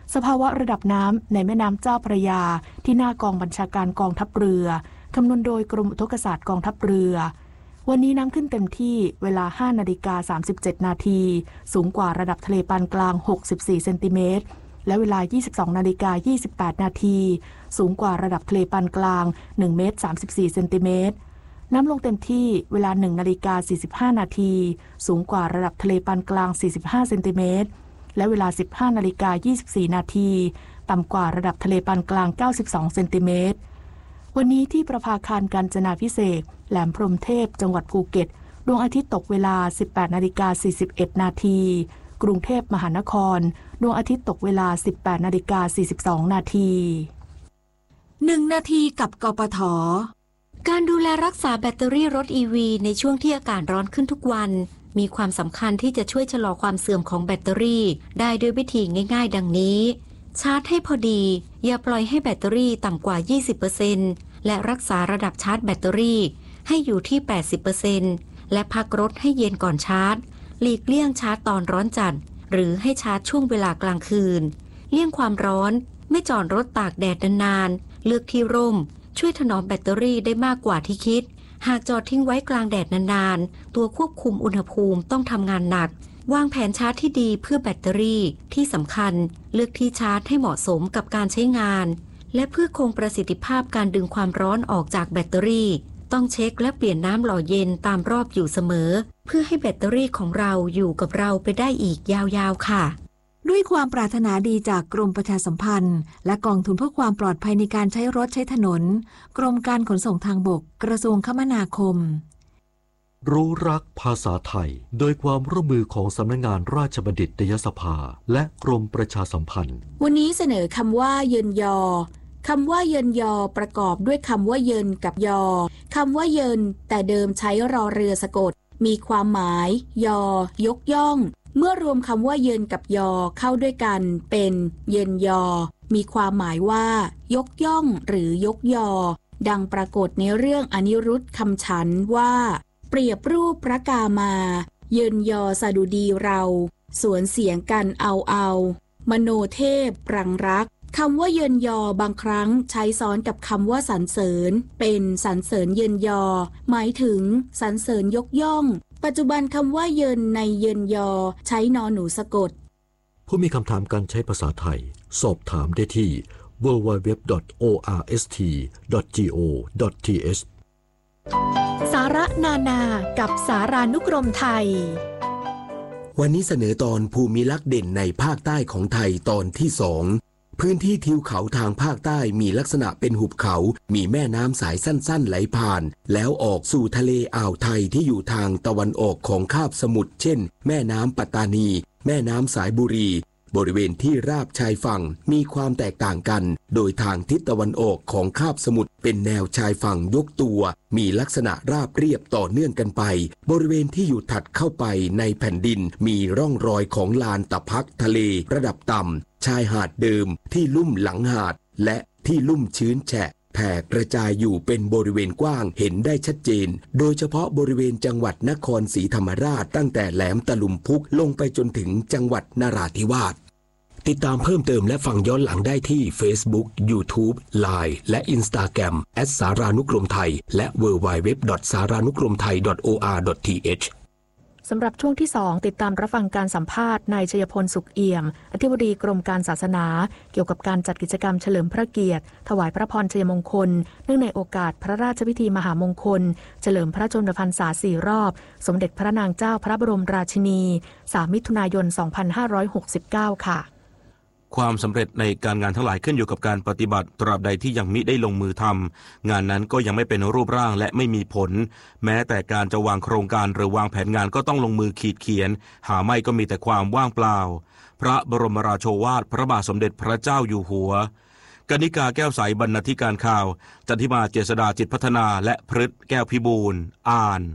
S2: สภาวะระดับน้ำในแม่น้ำเจ้าพระยาที่หน้ากองบัญชาการกองทัพเรือคำนวณโดยกรมอุทกศาสตร์กองทัพเรือวันนี้น้ำขึ้นเต็มที่เวลา ห้านาฬิกาสามสิบเจ็ดนาทีสูงกว่าระดับทะเลปานกลางหกสิบสี่เซนติเมตรและเวลา ยี่สิบสองนาฬิกายี่สิบแปดนาทีสูงกว่าระดับทะเลปานกลางหนึ่งเมตรสามสิบสี่เซนติเมตรน้ำลงเต็มที่เวลา หนึ่งนาฬิกาสี่สิบห้านาทีสูงกว่าระดับทะเลปานกลางสี่สิบห้าเซนติเมตรและเวลา สิบห้านาฬิกายี่สิบสี่นาทีต่ำกว่าระดับทะเลปานกลางเก้าสิบสองเซนติเมตรวันนี้ที่ประภาคารกาญจนาภิเษกแหลมพรหมเทพจังหวัดภูเก็ตดวงอาทิตย์ตกเวลา สิบแปดนาฬิกาสี่สิบเอ็ดนาทีกรุงเทพมหานครดวงอาทิตย์ตกเวลา สิบแปดนาฬิกาสี่สิบสองนาที
S10: หนึ่งนาทีกับกปท.
S14: การดูแลรักษาแบตเตอรี่รถ อี วี ในช่วงที่อากาศร้อนขึ้นทุกวันมีความสำคัญที่จะช่วยชะลอความเสื่อมของแบตเตอรี่ได้ด้วยวิธีง่ายๆดังนี้ชาร์จให้พอดีอย่าปล่อยให้แบตเตอรี่ต่ำกว่า ยี่สิบเปอร์เซ็นต์ และรักษาระดับชาร์จแบตเตอรี่ให้อยู่ที่ แปดสิบเปอร์เซ็นต์ และพักรถให้เย็นก่อนชาร์จหลีกเลี่ยงชาร์จตอนร้อนจัดหรือให้ชาร์จช่วงเวลากลางคืนเลี่ยงความร้อนไม่จอดรถตากแดดนานๆเลือกที่ร่มช่วยถนอมแบตเตอรี่ได้มากกว่าที่คิดหากจอดทิ้งไว้กลางแดดนานๆตัวควบคุมอุณหภูมิต้องทำงานหนักวางแผนชาร์จที่ดีเพื่อแบตเตอรี่ที่สำคัญเลือกที่ชาร์จให้เหมาะสมกับการใช้งานและเพื่อคงประสิทธิภาพการดึงความร้อนออกจากแบตเตอรี่ต้องเช็คและเปลี่ยนน้ำหล่อเย็นตามรอบอยู่เสมอเพื่อให้แบตเตอรี่ของเราอยู่กับเราไปได้อีกยาวๆค่ะ
S10: ด้วยความปรารถนาดีจากกรมประชาสัมพันธ์และกองทุนเพื่อความปลอดภัยในการใช้รถใช้ถนนกรมการขนส่งทางบกกระทรวงคมนาคม
S15: รู้รักภาษาไทยโดยความร่วมมือของสำนักงานราชบัณฑิตยสภาและกรมประชาสัมพันธ์
S16: วันนี้เสนอคำว่าเยินยอคำว่าเยินยอประกอบด้วยคำว่าเยินกับยอคำว่าเยินแต่เดิมใช้รอเรือสะกดมีความหมายยอยกย่องเมื่อรวมคำว่าเยินกับยอเข้าด้วยกันเป็นเยินยอมีความหมายว่ายกย่องหรือยกยอดังปรากฏในเรื่องอนิรุตคำฉันว่าเปรียบรูปพระกามาเยินยอสดุดีเราสวนเสียงกันเอาเอามโนเทพปรังรักคำว่าเยินยอบางครั้งใช้ซ้อนกับคำว่าสรรเสริญเป็นสรรเสริญเยินยอหมายถึงสรรเสริญยกย่องปัจจุบันคำว่าเยินในเยินยอใช้นอหนูสะกด
S15: ผู้มีคำถามการใช้ภาษาไทยสอบถามได้ที่ ดับเบิลยู ดับเบิลยู ดับเบิลยู ดอท โอ อาร์ เอส ที ดอท จี โอ ดอท ที เอช
S10: สาระนานากับสารานุกรมไทย
S17: วันนี้เสนอตอนภูมิลักษณ์เด่นในภาคใต้ของไทยตอนที่สองพื้นที่ทิวเขาทางภาคใต้มีลักษณะเป็นหุบเขามีแม่น้ำสายสั้นๆไหลผ่านแล้วออกสู่ทะเลอ่าวไทยที่อยู่ทางตะวันออกของคาบสมุทรเช่นแม่น้ำปัตตานีแม่น้ำสายบุรีบริเวณที่ราบชายฝั่งมีความแตกต่างกันโดยทางทิศตะวันออกของคาบสมุทรเป็นแนวชายฝั่งยกตัวมีลักษณะราบเรียบต่อเนื่องกันไปบริเวณที่อยู่ถัดเข้าไปในแผ่นดินมีร่องรอยของลานตะพักทะเลระดับต่ำชายหาดเดิมที่ลุ่มหลังหาดและที่ลุ่มชื้นแฉะแผ่กระจายอยู่เป็นบริเวณกว้างเห็นได้ชัดเจนโดยเฉพาะบริเวณจังหวัดนครศรีธรรมราชตั้งแต่แหลมตะลุมพุกลงไปจนถึงจังหวัดนราธิวาสติดตามเพิ่มเติมและฟังย้อนหลังได้ที่ Facebook YouTube ไลน์ และ Instagram แอท สารานุกรมไทยและ ดับเบิลยู ดับเบิลยู ดับเบิลยู ดอท สารานุกรมไทย ดอท โอ อาร์ ดอท ที เอช
S2: สำหรับช่วงที่สองติดตามรับฟังการสัมภาษณ์นายชัยพลสุขเอี่ยมอธิบดีกรมการศาสนาเกี่ยวกับการจัดกิจกรรมเฉลิมพระเกียรติถวายพระพรชัยมงคลเนื่องในโอกาสพระราชพิธีมหามงคลเฉลิมพระชนมพรรษาสี่รอบสมเด็จพระนางเจ้าพระบรมราชินีสามมิถุนายนสองพันห้าร้อยหกสิบเก้าค่ะ
S1: ความสำเร็จในการงานทั้งหลายขึ้นอยู่กับการปฏิบัติตราบใดที่ยังมิได้ลงมือทำงานนั้นก็ยังไม่เป็นรูปร่างและไม่มีผลแม้แต่การจะวางโครงการหรือวางแผนงานก็ต้องลงมือขีดเขียนหาไม่ก็มีแต่ความว่างเปล่าพระบรมราโชวาทพระบาทสมเด็จพระเจ้าอยู่หัวกนิกาแก้วใสบรรณาธิการข่าวจันทิมาเจษฎาจิตพัฒนาและพฤทธิ์แก้วพิบูลอ่าน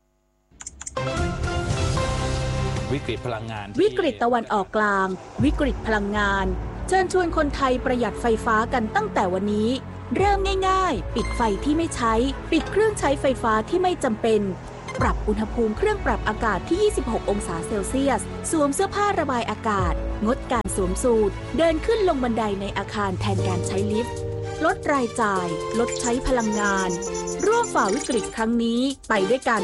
S18: วิกฤตพลังงาน
S16: วิกฤตตะวันออกกลางวิกฤตพลังงานเชิญชวนคนไทยประหยัดไฟฟ้ากันตั้งแต่วันนี้เริ่มง่ายๆปิดไฟที่ไม่ใช้ปิดเครื่องใช้ไฟฟ้าที่ไม่จำเป็นปรับอุณหภูมิเครื่องปรับอากาศที่ยี่สิบหกองศาเซลเซียสสวมเสื้อผ้าระบายอากาศงดการสวมสูทเดินขึ้นลงบันไดในอาคารแทนการใช้ลิฟต์ลดรายจ่ายลดใช้พลังงานร่วมฝ่าวิกฤตครั้งนี้ไปด้วยกัน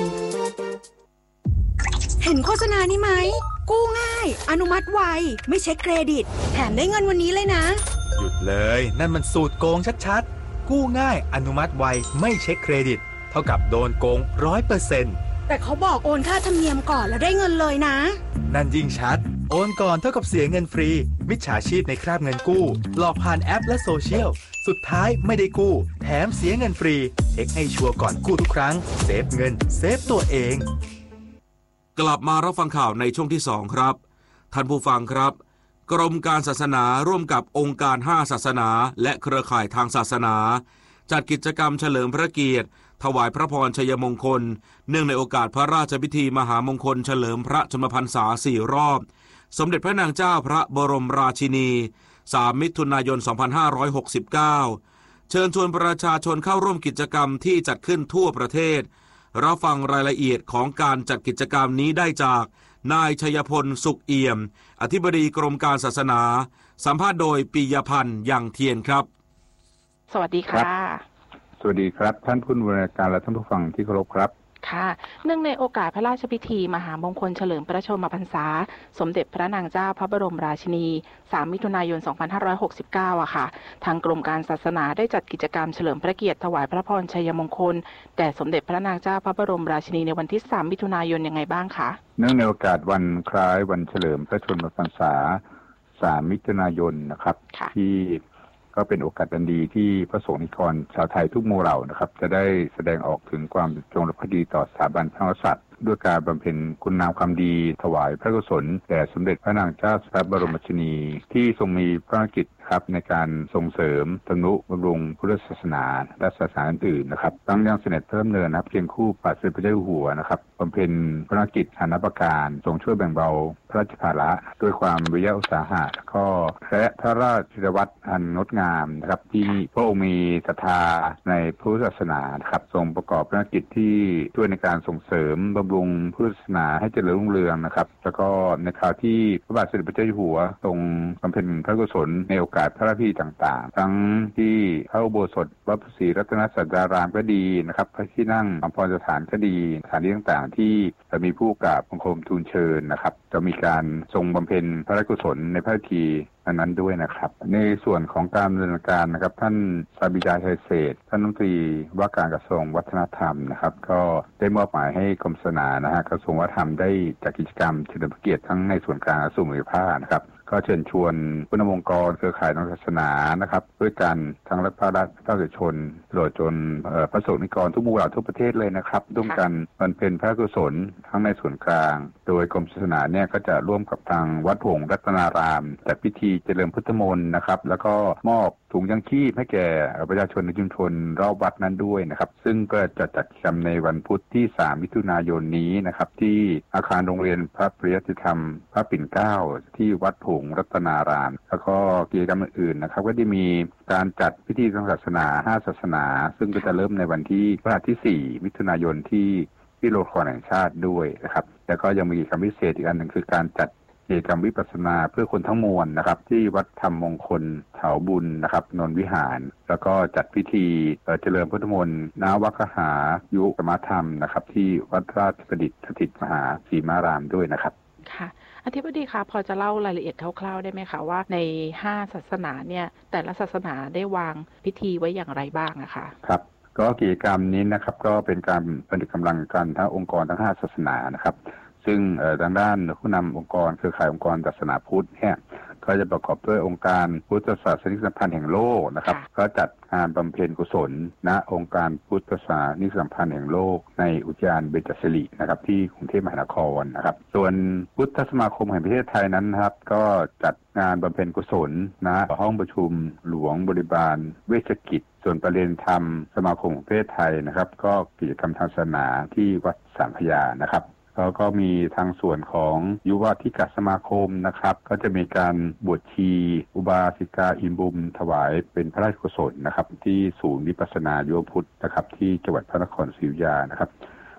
S19: เห็นโฆษณานี้ไหมกู้ง่ายอนุมัติไวไม่เช็คเครดิตแถมได้เงินวันนี้เลยนะ
S20: หยุดเลยนั่นมันสูตรโกงชัดๆกู้ง่ายอนุมัติไวไม่เช็คเครดิตเท่ากับโดนโกง ร้อยเปอร์เซ็นต์
S19: แต่เขาบอกโอนค่าธรรมเนียมก่อนแล้วได้เงินเลยนะ
S20: นั่นยิ่งชัดโอนก่อนเท่ากับเสียเงินฟรีมิจฉาชีพในคราบเงินกู้หลอกผ่านแอปและโซเชียลสุดท้ายไม่ได้กู้แถมเสียเงินฟรีเช็คให้ชัวร์ก่อนกู้ทุกครั้งเซฟเงินเซฟตัวเอง
S1: กลับมารับฟังข่าวในช่วงที่สองครับท่านผู้ฟังครับกรมการศาสนาร่วมกับองค์การห้าศาสนาและเครือข่ายทางศาสนาจัดกิจกรรมเฉลิมพระเกียรติถวายพระพรชัยมงคลเนื่องในโอกาสพระราชพิธีมหามงคลเฉลิมพระชนมพรรษาสี่รอบสมเด็จพระนางเจ้าพระบรมราชินีสามมิถุนายนสองพันห้าร้อยหกสิบเก้าเชิญชวนประชาชนเข้าร่วมกิจกรรมที่จัดขึ้นทั่วประเทศรับฟังรายละเอียดของการจัดกิจกรรมนี้ได้จากนายชัยพลสุขเอี่ยมอธิบดีกรมการศาสนาสัมภาษณ์โดยปิยพันธ์ยังเทียนครับ
S3: สวัสดีค่ะ
S21: สวัสดีครับท่านผู้บริการและท่านผู้ฟังที่เคารพครับ
S3: ค่ะเนื่องในโอกาสพระราชพิธีมหามงคลเฉลิมพระชนมพรรษาสมเด็จพระนางเจ้าพระบรมราชินีสามมิถุนายนสองพันห้าร้อยหกสิบเก้าอ่ะค่ะทางกรมการศาสนาได้จัดกิจกรรมเฉลิมพระเกียรติถวายพระพรชัยมงคลแด่สมเด็จพระนางเจ้าพระบรมราชินีในวันที่สามมิถุนายนยังไงบ้างคะ
S21: เนื่องในโอกาสวันคล้ายวันเฉลิมพระชนมพรรษาสามมิถุนายนนะครับที่ก็เป็นโอกาสอันดีที่พระสงฆ์นิกรชาวไทยทุกหมู่เหล่านะครับจะได้แสดงออกถึงความจงรักภักดีต่อสถาบันพระมหากษัตริย์ด้วยการบำเพ็ญคุณงามความดีถวายพระกุศลแด่สมเด็จพระนางเจ้าพระบรมราชินีที่ทรงมีพระกิจครับในการส่งเสริมทนุบำรุงพุทธศาสนาและศาสนาอื่นนะครับตั้งยังเสด็จพระดำเนินนะครับเพียงคู่พระเจ้าพระเจ้าอยู่หัวนะครับบำเพ็ญภารกิจนานาประการทรงช่วยแบ่งเบาพระราชภาระด้วยความวิริยะอุตสาหะและก็และพระราชวัตรอันงดงามนะครับที่พระองค์มีศรัทธาในพุทธศาสนานะครับทรงประกอบภารกิจที่ช่วยในการส่งเสริมบำรุงพุทธศาสนาให้เจริญรุ่งเรืองนะครับแล้วก็ในคราวที่พระบาทสมเด็จพระเจ้าอยู่หัวทรงบำเพ็ญพระกุศลในโอกาสพระราชพิธีต่างๆทั้งที่พระอุโบสถวัดพระศรีรัตนศาสดารามก็ดีนะครับพระที่นั่งอภรสถานก็ดีสถานที่ต่างๆที่จะมีผู้กราบบังคมทูลเชิญนะครับจะมีการทรงบำเพ็ญพระราชกุศลในพระพิธีอันนั้นด้วยนะครับในส่วนของการดำเนินการนะครับท่านสาบิดาไทยเศรษฐ์ท่านรัฐมนตรีว่าการกระทรวงวัฒนธรรมนะครับก็ได้มอบหมายให้กรมศาสนานะฮะกระทรวงวัฒนธรรมได้จัดกิจกรรมเฉลิมพระเกียรติทั้งในส่วนกลางและส่วนภูมิภาคนะครับก็เชิญชวนผู้นำองค์กรเครือข่ายทางศาสนานะครับด้วยกันทั้งรัฐภาครัฐภาคเอกชนตลอดจนพระสงฆ์นิกรทุกหมู่เหล่าทุกประเทศเลยนะครับร่วมกันมันเป็นพระกุศลทั้งในส่วนกลางโดยกรมศาสนาเนี่ยก็จะร่วมกับทางวัดหงส์รัตนารามจัดพิธีเจริญพุทธมนต์นะครับแล้วก็มอบถุงยังชีพให้แก่ประชาชนในชุมชนรอบวัดนั้นด้วยนะครับซึ่งก็จะจัดกิจกรรมในวันพุธที่สามมิถุนายนนี้นะครับที่อาคารโรงเรียนพระปริยัติธรรมพระปิ่นเกล้าที่วัดหงส์รัตนารามแล้วก็กิจกรรมอื่นๆนะครับก็ได้มีการจัดพิธีทางศาสนาห้าศาสนาซึ่งก็จะเริ่มในวันที่พฤหัสที่สี่มิถุนายนที่ที่โรงละครแห่งชาติด้วยนะครับแล้วก็ยังมีกิจกรรมพิเศษอีกอันหนึ่งคือการจัดกิจกรรมวิปัสสนาเพื่อคนทั้งมวลนะครับที่วัดธรรมมงคลเถาบุญนะครับนนท์วิหารแล้วก็จัดพิธีเจริญพุทธมนต์นาวัคหายุกรรมธรรมนะครับที่วัดราชประดิษฐ์สถิตมหาสีมารามด้วยนะครับ
S3: ค่ะอธิบดีคะพอจะเล่ารายละเอียดคร่าวๆได้ไหมคะว่าในห้าศาสนาเนี่ยแต่ละศาสนาได้วางพิธีไว้อย่างไรบ้างนะคะ
S21: ครับก็กิจกรรมนี้นะครับก็เป็นการผนึกกำลังกันทั้งองค์กรทั้งห้าศาสนานะครับซึ่งทางด้านผู้นำองค์กรเครือข่ายองค์กรศาสนาพุทธเนี่ยก็จะประกอบด้วยองค์การพุทธศาสนิกสัมพันธ์แห่งโลกนะครับก็จัดงานบำเพ็ญกุศลณองค์การพุทธศาสนิกสัมพันธ์แห่งโลกในอุทยานเบญจศิรินะครับที่กรุงเทพมหานครนะครับส่วนพุทธสมาคมแห่งประเทศไทยนั้นนะครับก็จัดงานบำเพ็ญกุศลณห้องประชุมหลวงบริบาลเวชกิจส่วนประเด็นธรรมสมาคมของประเทศไทยนะครับก็กิจกรรมทางศาสนาที่วัดสามพระยานะครับแล้วก็มีทางส่วนของยุวธิกสมาคมนะครับก็จะมีการบวชชีอุบาสิกาอินบุมถวายเป็นพระราชกุศลนะครับที่ศูนย์วิปัสสนายุวพุทธนะครับที่จังหวัดพระนครศรีอยุธยานะครับ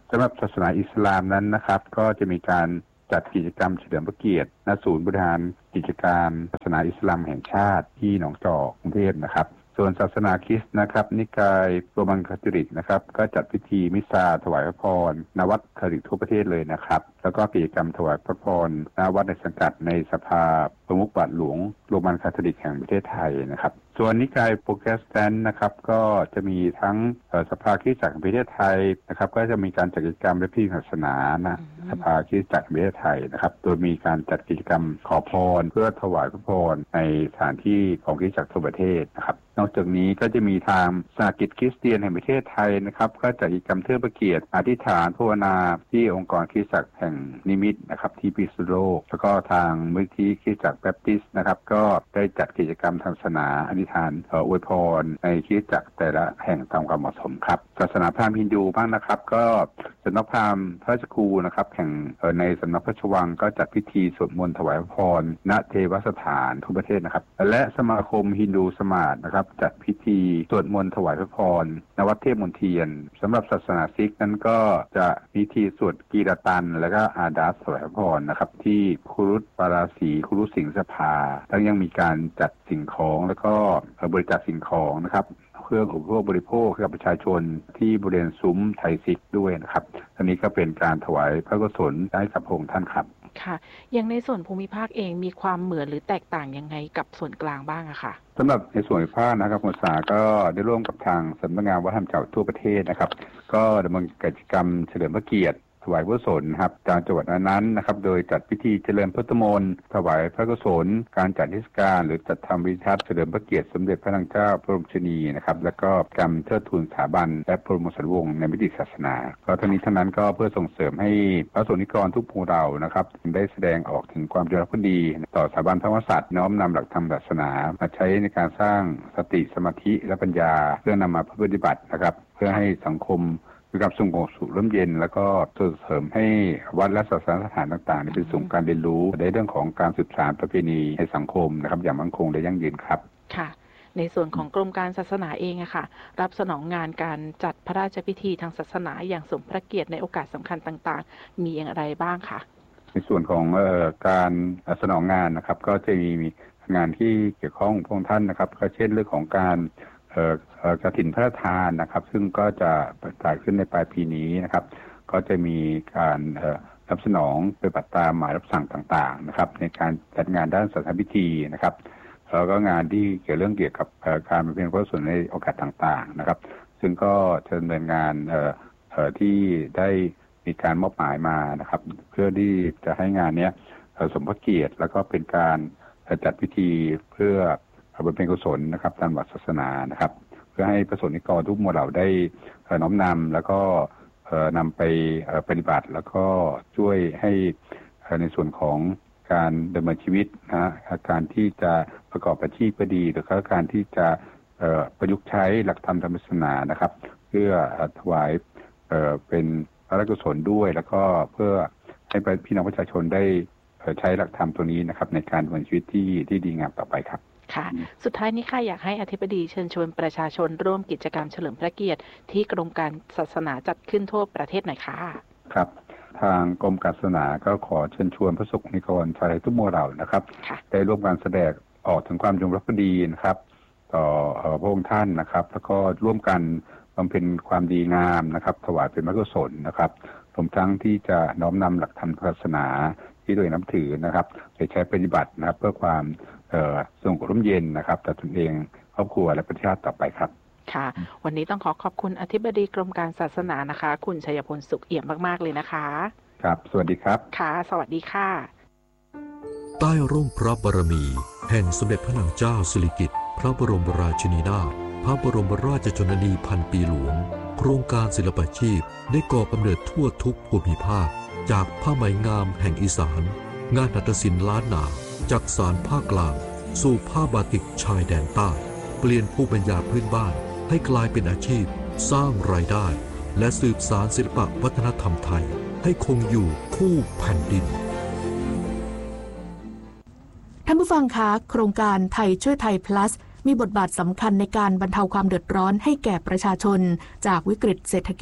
S21: สำหรับศาสนาอิสลามนั้นนะครับก็จะมีการจัดกิจกรรมเฉลิมพระเกียรติณศูนย์บริหารกิจการศาสนาอิสลามแห่งชาติที่หนองจอกกรุงเทพนะครับส่วนศาสนาคริสต์นะครับนิกายโรมันคาทอลิกนะครับก็จัดพิธีมิซาถวายพระพรณวัดคาทอลิกทั่วประเทศเลยนะครับแล้วก็กิจกรรมถวายพระพรณวัดในสังกัดในสภาประมุขบาทหลวงโรมันคาทอลิกแห่งประเทศไทยนะครับส่วนนิกายโปรเตสแตนต์นะครับก็จะมีทั้งสภาคริสตจักรแห่งประเทศไทยนะครับก็จะมีการจัดกิจกรรมและพิธีศาสนานะสภาคริสตจักรแห่งประเทศไทยนะครับโดยมีการจัดกิจกรรมขอพรเพื่อถวายพระพรในสถานที่ของคริสตจักรทั่วประเทศนะครับนอกจากนี้ก็จะมีทางสหกิจคริสเตียนแห่งประเทศไทยนะครับก็จัดกิจกรรมเทิดพระเกียรติอธิษฐานภาวนาที่องค์กรคริสตจักรแห่งนิมิตนะครับที่พิษณุโลกแล้วก็ทางมูลนิธิคริสตจักรแบปติสต์นะครับก็ได้จัดกิจกรรมทางศาสนาอธิษฐานอวยพรในคริสตจักรแต่ละแห่งตามความเหมาะสมครับศาสนาพราหมณ์ฮินดูบ้างนะครับก็สำนักพราหมณ์พระราชครูนะครับแห่งในสำนักพระราชวังก็จัดพิธีสวดมนต์ถวายพระพรณเทวสถานทั่วประเทศนะครับและสมาคมฮินดูสมาร์ทนะครับจัดพิธีสวดมนต์ถวายพระพรณวัดเทพมนเทียนสำหรับศาสนาซิกนั้นก็จะพิธีสวดกีรตันและก็อาดาสถวายพระพรนะครับที่คุรุตปาราสีคุรุสิงสภาทั้งยังมีการจัดสิ่งของแล้วก็บริจาคสิ่งของนะครับเครื่องอุปโภคบริโภคให้กับประชาชนที่บริเวณซุ้มไทยซิกด้วยนะครับอันนี้ก็เป็นการถวายพระกุศลให้กับพระองค์ท่านครับ
S3: ค่ะอย่างในส่วนภูมิภาคเองมีความเหมือนหรือแตกต่างยังไงกับส่วนกลางบ้างอะค่ะ
S21: สำหรับในส่วนภูมิภาคนะครับคุณสาก็ได้ร่วมกับทางสำนักงานวัฒนธรรมจังหวัดทั่วประเทศนะครับก็ดำเนินกิจกรรมเฉลิมพระเกียรติถวายพระกุศลครับตามจังหวัดนั้นๆนะครับโดยจัดพิธีเจริญพุทธมนต์ถวายพระกุศลการจัดเทศกาลหรือจัดทำวิทัศน์เฉลิมพระเกียรติสมเด็จพระนางเจ้าพระบรมชนีนะครับแล้วก็กรรมเทิดทูนสถาบันและพระบรมสารีวงศ์ในมิติศาสนาก็ทั้งนี้ทั้งนั้นก็เพื่อส่งเสริมให้พระสงฆ์นิกรทุกหมู่เหล่านะครับได้แสดงออกถึงความจงรักภักดีต่อสถาบันพระมหากษัตริย์น้อมนำหลักธรรมศาสนามาใช้ในการสร้างสติสมาธิและปัญญาเพื่อนำมาปฏิบัตินะครับเพื่อให้สังคมมีความสงบสุขร่มเย็นแล้วก็ส่งเสริมให้วัดและศาสนสถานต่างๆเป็นศูนย์การเรียนรู้ในเรื่องของการสืบสานประเพณีในสังคมนะครับอย่างมั่นคงและยั่งยืนครับ
S3: ค่ะในส่วนของกรมการศาสนาเองอะค่ะรับสนองงานการจัดพระราชพิธีทางศาสนาอย่างสมพระเกียรติในโอกาสสำคัญต่างๆมีอย่างไรบ้างคะ
S21: ในส่วนของเอ่อการสนองงานนะครับก็จะมีงานที่เกี่ยวข้องพวกท่านนะครับก็เช่นเรื่องของการเอ่อกฐินพระราชทานนะครับซึ่งก็จะจัดขึ้นในปลายปีนี้นะครับก็จะมีการรับสนองปฏิบัติตามหมายรับสั่งต่างๆนะครับในการจัดงานด้านศาสนพิธีนะครับแล้วก็งานที่เกี่ยวเรื่องเกี่ยวกับการบำเพ็ญพระกุศลในโอกาสต่างๆนะครับซึ่งก็จะดำเนินงานที่ได้มีการมอบหมายมานะครับเพื่อที่จะให้งานนี้สมพระเกียรติแล้วก็เป็นการจัดพิธีเพื่อบำเพ็ญกุศลนะครับตามหลักศาสนานะครับเพื่อให้ประสงค์นิกรทุกหมู่เหล่าได้น้อมนำแล้วก็นำไปปฏิบัติแล้วก็ช่วยให้ในส่วนของการดำเนินชีวิตนะการที่จะประกอบอาชีพก็ดีหรือการที่จะประยุกต์ใช้หลักธรรมธรรมศาสนานะครับเพื่อถวายเป็นพระราชกุศลด้วยแล้วก็เพื่อให้พี่น้องประชาชนได้ใช้หลักธรรมตัวนี้นะครับในการดำเนินชีวิตที่ที่ดีงามต่อไปครับ
S3: ค่ะสุดท้ายนี้ค่ะอยากให้อธิบดีเชิญชวนประชาชนร่วมกิจกรรมเฉลิมพระเกียรติที่กรมการศาสนาจัดขึ้นทั่วประเทศหน่อยค่ะ
S21: ครับทางกรมการศาสนาก็ขอเชิญชวนพระสงฆ์นิกรชาวไทยทุกหมู่เหล่านะครับได้ร่วมการแสดงออกถึงความจงรักภักดีนะครับต่อพระองค์ท่านนะครับแล้วก็ร่วมกันบำเพ็ญความดีงามนะครับถวายเป็นพระกุศลนะครับรวมทั้งที่จะน้อมนำหลักธรรมศาสนาที่โดยนับถือนะครับไปใช้ปฏิบัตินะครับเพื่อความสงบร่มเย็นนะครับต่อตนเองครอบครัวและประเทศต่อไปครับ
S3: ค่ะวันนี้ต้องขอขอบคุณอธิบดีกรมการศาสนานะคะคุณชัยพลสุขเอี่ยมมากๆเลยนะคะ
S21: ครับสวัสดีครับ
S3: ค่ะสวัสดีค่ะ
S15: ใต้ร่มพระบารมีแห่งสมเด็จพระนางเจ้าสิริกิติ์พระบรมราชินีนาถพระบรมราชชนนีพันปีหลวงโครงการศิลปาชีพได้ก่อกำเนิดทั่วทุกภูมิภาคจากผ้าไหมงามแห่งอีสานงานหัตถศิลป์ล้านนาจากสารภาคกลางสู่ผ้าบาติกชายแดนใต้เปลี่ยนภูมิปัญญาพื้นบ้านให้กลายเป็นอาชีพสร้างรายได้และสืบสานศิลปวัฒนธรรมไทยให้คงอยู่คู่แผ่นดิน
S2: ท่านผู้ฟังคะโครงการไทยช่วยไทย plus มีบทบาทสำคัญในการบรรเทาความเดือดร้อนให้แก่ประชาชนจากวิกฤตเศรษฐกิจ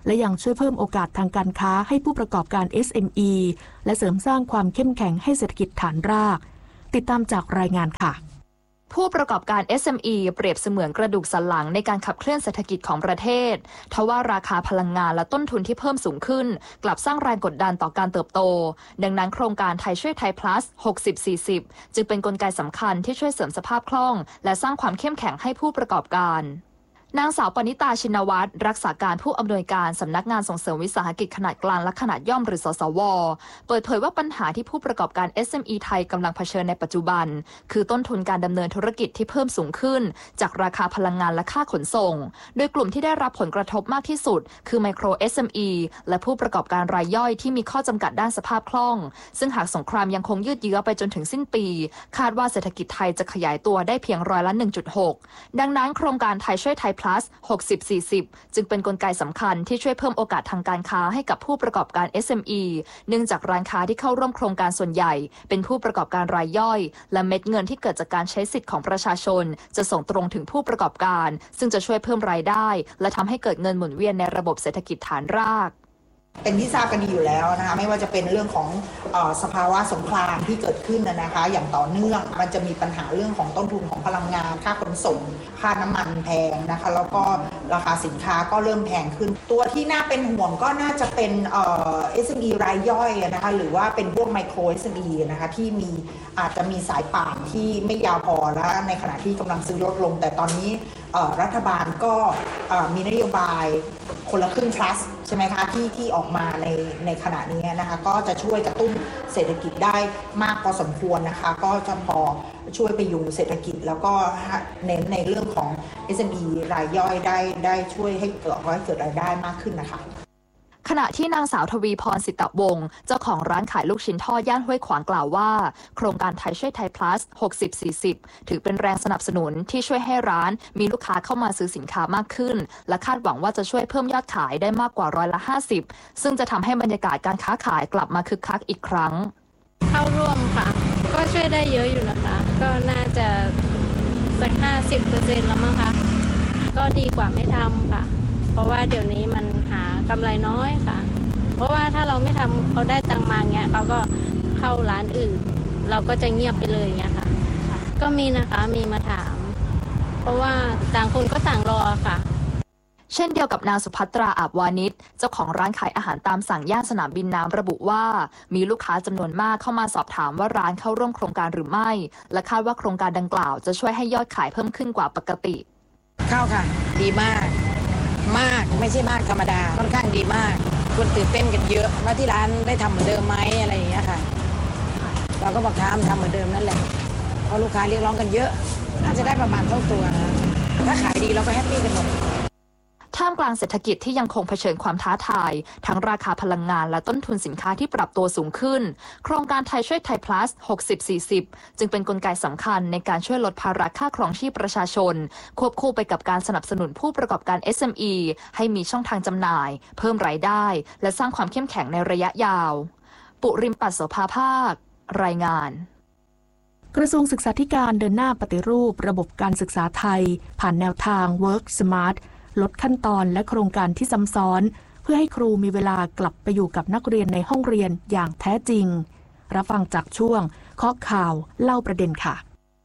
S2: และยังช่วยเพิ่มโอกาสทางการค้าให้ผู้ประกอบการ เอส เอ็ม อี และเสริมสร้างความเข้มแข็งให้เศรษฐกิจฐานรากติดตามจากรายงานค่ะ
S4: ผู้ประกอบการ เอส เอ็ม อี เปรียบเสมือนกระดูกสันหลังในการขับเคลื่อนเศรษฐกิจของประเทศทว่าราคาพลังงานและต้นทุนที่เพิ่มสูงขึ้นกลับสร้างแรงกดดันต่อการเติบโตดังนั้นโครงการไทยช่วยไทย plus หกสิบ สี่สิบ จึงเป็นกลไกสำคัญที่ช่วยเสริมสภาพคล่องและสร้างความเข้มแข็งให้ผู้ประกอบการนางสาวปณิตาชินวัตรรักษาการผู้อำนวยการสำนักงานส่งเสริมวิสาหกิจขนาดกลางและขนาดย่อมหรือสสวเปิดเผยว่าปัญหาที่ผู้ประกอบการ เอส เอ็ม อี ไทยกำลังเผชิญในปัจจุบันคือต้นทุนการดำเนินธุรกิจที่เพิ่มสูงขึ้นจากราคาพลังงานและค่าขนส่งโดยกลุ่มที่ได้รับผลกระทบมากที่สุดคือไมโคร เอส เอ็ม อี และผู้ประกอบการรายย่อยที่มีข้อจำกัดด้านสภาพคล่องซึ่งหากสงครามยังคงยืดเยื้อไปจนถึงสิ้นปีคาดว่าเศรษฐกิจไทยจะขยายตัวได้เพียงร้อยละ หนึ่งจุดหก ดังนั้นโครงการไทยช่วยไทย plus หกสิบสี่สิบ จึงเป็นกลไกสำคัญที่ช่วยเพิ่มโอกาสทางการค้าให้กับผู้ประกอบการ เอส เอ็ม อี เนื่องจากร้านค้าที่เข้าร่วมโครงการส่วนใหญ่เป็นผู้ประกอบการรายย่อยและเม็ดเงินที่เกิดจากการใช้สิทธิ์ของประชาชนจะส่งตรงถึงผู้ประกอบการซึ่งจะช่วยเพิ่มรายได้และทำให้เกิดเงินหมุนเวียนในระบบเศรษฐกิจฐานราก
S22: เป็นที่ทราบกันดีอยู่แล้วนะคะไม่ว่าจะเป็นเรื่องของเอ่อสภาวะสงครามที่เกิดขึ้นนะคะอย่างต่อเนื่องมันจะมีปัญหาเรื่องของต้นทุนของพลังงานค่าขนส่งค่าน้ำมันแพงนะคะแล้วก็ราคาสินค้าก็เริ่มแพงขึ้นตัวที่น่าเป็นห่วงก็น่าจะเป็นเอ่อ เอส เอ็ม อี รายย่อยนะคะหรือว่าเป็นพวกไมโคร เอส เอ็ม อี นะคะที่มีอาจจะมีสายป่านที่ไม่ยาวพอแล้วในขณะที่กำลังซื้อลดลงแต่ตอนนี้รัฐบาลก็มีนโยบายคนละครึ่ง plus ใช่ไหมคะที่ที่ออกมาในในขณะนี้นะคะก็จะช่วยกระตุ้นเศรษฐกิจได้มากพอสมควรนะคะก็จะพอช่วยไปยุงเศรษฐกิจแล้วก็เน้นในเรื่องของ เอส เอ็ม อี รายย่อยได้ได้ช่วยให้เกิดให้เกิดรายได้มากขึ้นนะคะ
S4: ขณะที่นางสาวทวีพรสิตวงศ์เจ้าของร้านขายลูกชิ้นทอดย่านห้วยขวางกล่าวว่าโครงการไทยช่วยไทย plus หกสิบ สี่สิบ ถือเป็นแรงสนับสนุนที่ช่วยให้ร้านมีลูกค้าเข้ามาซื้อสินค้ามากขึ้นและคาดหวังว่าจะช่วยเพิ่มยอดขายได้มากกว่าร้อยละห้าสิบซึ่งจะทำให้บรรยากาศการค้าขายกลับมาคึกคักอีกครั้ง
S23: เข้าร่วมค่ะก็ช่วยได้เยอะอยู่นะคะก็น่าจะสัก ห้าสิบเปอร์เซ็นต์ แล้วมั้งคะก็ดีกว่าไม่ทำค่ะเพราะว่าเดี๋ยวนี้มันหากำไรน้อยค่ะเพราะว่าถ้าเราไม่ทำเขาได้ตังมาเงี้ยเขาก็เข้าร้านอื่นเราก็จะเงียบไปเลยเงี้ยค่ะก็มีนะคะมีมาถามเพราะว่าต่างคนก็ต่างรอค่ะ
S4: เช่นเดียวกับนางสุภัตราอาบวานิชเจ้าของร้านขายอาหารตามสั่งย่านสนามบินน้ำระบุว่ามีลูกค้าจำนวนมากเข้ามาสอบถามว่าร้านเข้าร่วมโครงการหรือไม่และคาดว่าโครงการดังกล่าวจะช่วยให้ยอดขายเพิ่มขึ้นกว่าปกติ
S22: เข้าค่ะดีมากมากไม่ใช่มากธรรมดาค่อนข้างดีมากคนตื่นเต้นกันเยอะว่าที่ร้านได้ทำเหมือนเดิมไหมอะไรอย่างเงี้ยค่ะเราก็บอกทำทำเหมือนเดิมนั่นแหละเพราะลูกค้าเรียกร้องกันเยอะน่าจะได้ประมาณเท่าตัวนะถ้าขายดีเราก็แฮปปี้กันหมด
S4: ท่ามกลางเศรษฐกิจที่ยังคงเผชิญความท้าทายทั้งราคาพลังงานและต้นทุนสินค้าที่ปรับตัวสูงขึ้นโครงการไทยช่วยไทย plus หกสิบ สี่สิบ จึงเป็นกลไกสำคัญในการช่วยลดภาระค่าครองชีพประชาชนควบคู่ไปกับการสนับสนุนผู้ประกอบการ เอส เอ็ม อี ให้มีช่องทางจำหน่ายเพิ่มรายได้และสร้างความเข้มแข็งในระยะยาวปุริมปัสโสภาภาครายงาน
S2: กระทรวงศึกษาธิการเดินหน้าปฏิรูประบบการศึกษาไทยผ่านแนวทาง Work Smartลดขั้นตอนและโครงการที่ซ้ำซ้อนเพื่อให้ครูมีเวลากลับไปอยู่กับนักเรียนในห้องเรียนอย่างแท้จริงรับฟังจากช่วงเคาะข่าวเล่าประเด็นค่ะ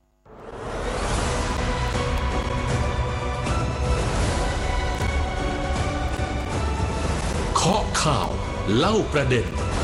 S24: เคาะข่าวเล่าประเด็น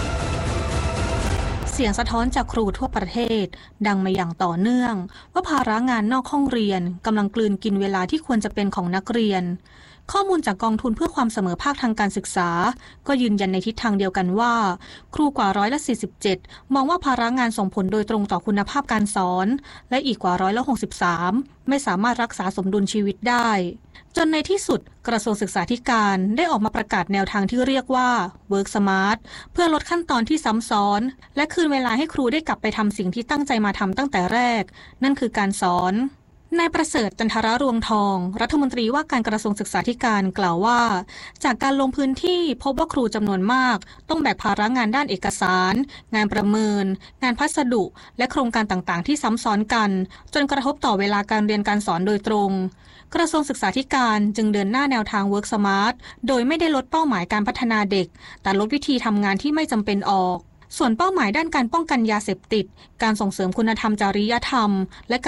S25: เสียงสะท้อนจากครูทั่วประเทศดังมาอย่างต่อเนื่องว่าภาระงานนอกห้องเรียนกำลังกลืนกินเวลาที่ควรจะเป็นของนักเรียนข้อมูลจากกองทุนเพื่อความเสมอภาคทางการศึกษาก็ยืนยันในทิศทางเดียวกันว่าครูกว่าร้อยละสี่สิบเจ็ดมองว่าภาระงานส่งผลโดยตรงต่อคุณภาพการสอนและอีกกว่าร้อยละหกสิบสามไม่สามารถรักษาสมดุลชีวิตได้จนในที่สุดกระทรวงศึกษาธิการได้ออกมาประกาศแนวทางที่เรียกว่า Work Smart เพื่อลดขั้นตอนที่ซ้ำซ้อนและคืนเวลาให้ครูได้กลับไปทำสิ่งที่ตั้งใจมาทำตั้งแต่แรกนั่นคือการสอนนายประเสริฐจันทรรวงทองรัฐมนตรีว่าการกระทรวงศึกษาธิการกล่าวว่าจากการลงพื้นที่พบว่าครูจำนวนมากต้องแบกภาระงานด้านเอกสารงานประเมินงานพัสดุและโครงการต่างๆที่ซ้ำซ้อนกันจนกระทบต่อเวลาการเรียนการสอนโดยตรงกระทรวงศึกษาธิการจึงเดินหน้าแนวทาง Work Smart โดยไม่ได้ลดเป้าหมายการพัฒนาเด็กแต่ลดวิธีทำงานที่ไม่จำเป็นออกส่วนเป้าหมายด้านการป้องกันยาเสพติดการส่งเสริมคุณธรรมจริยธรรมและ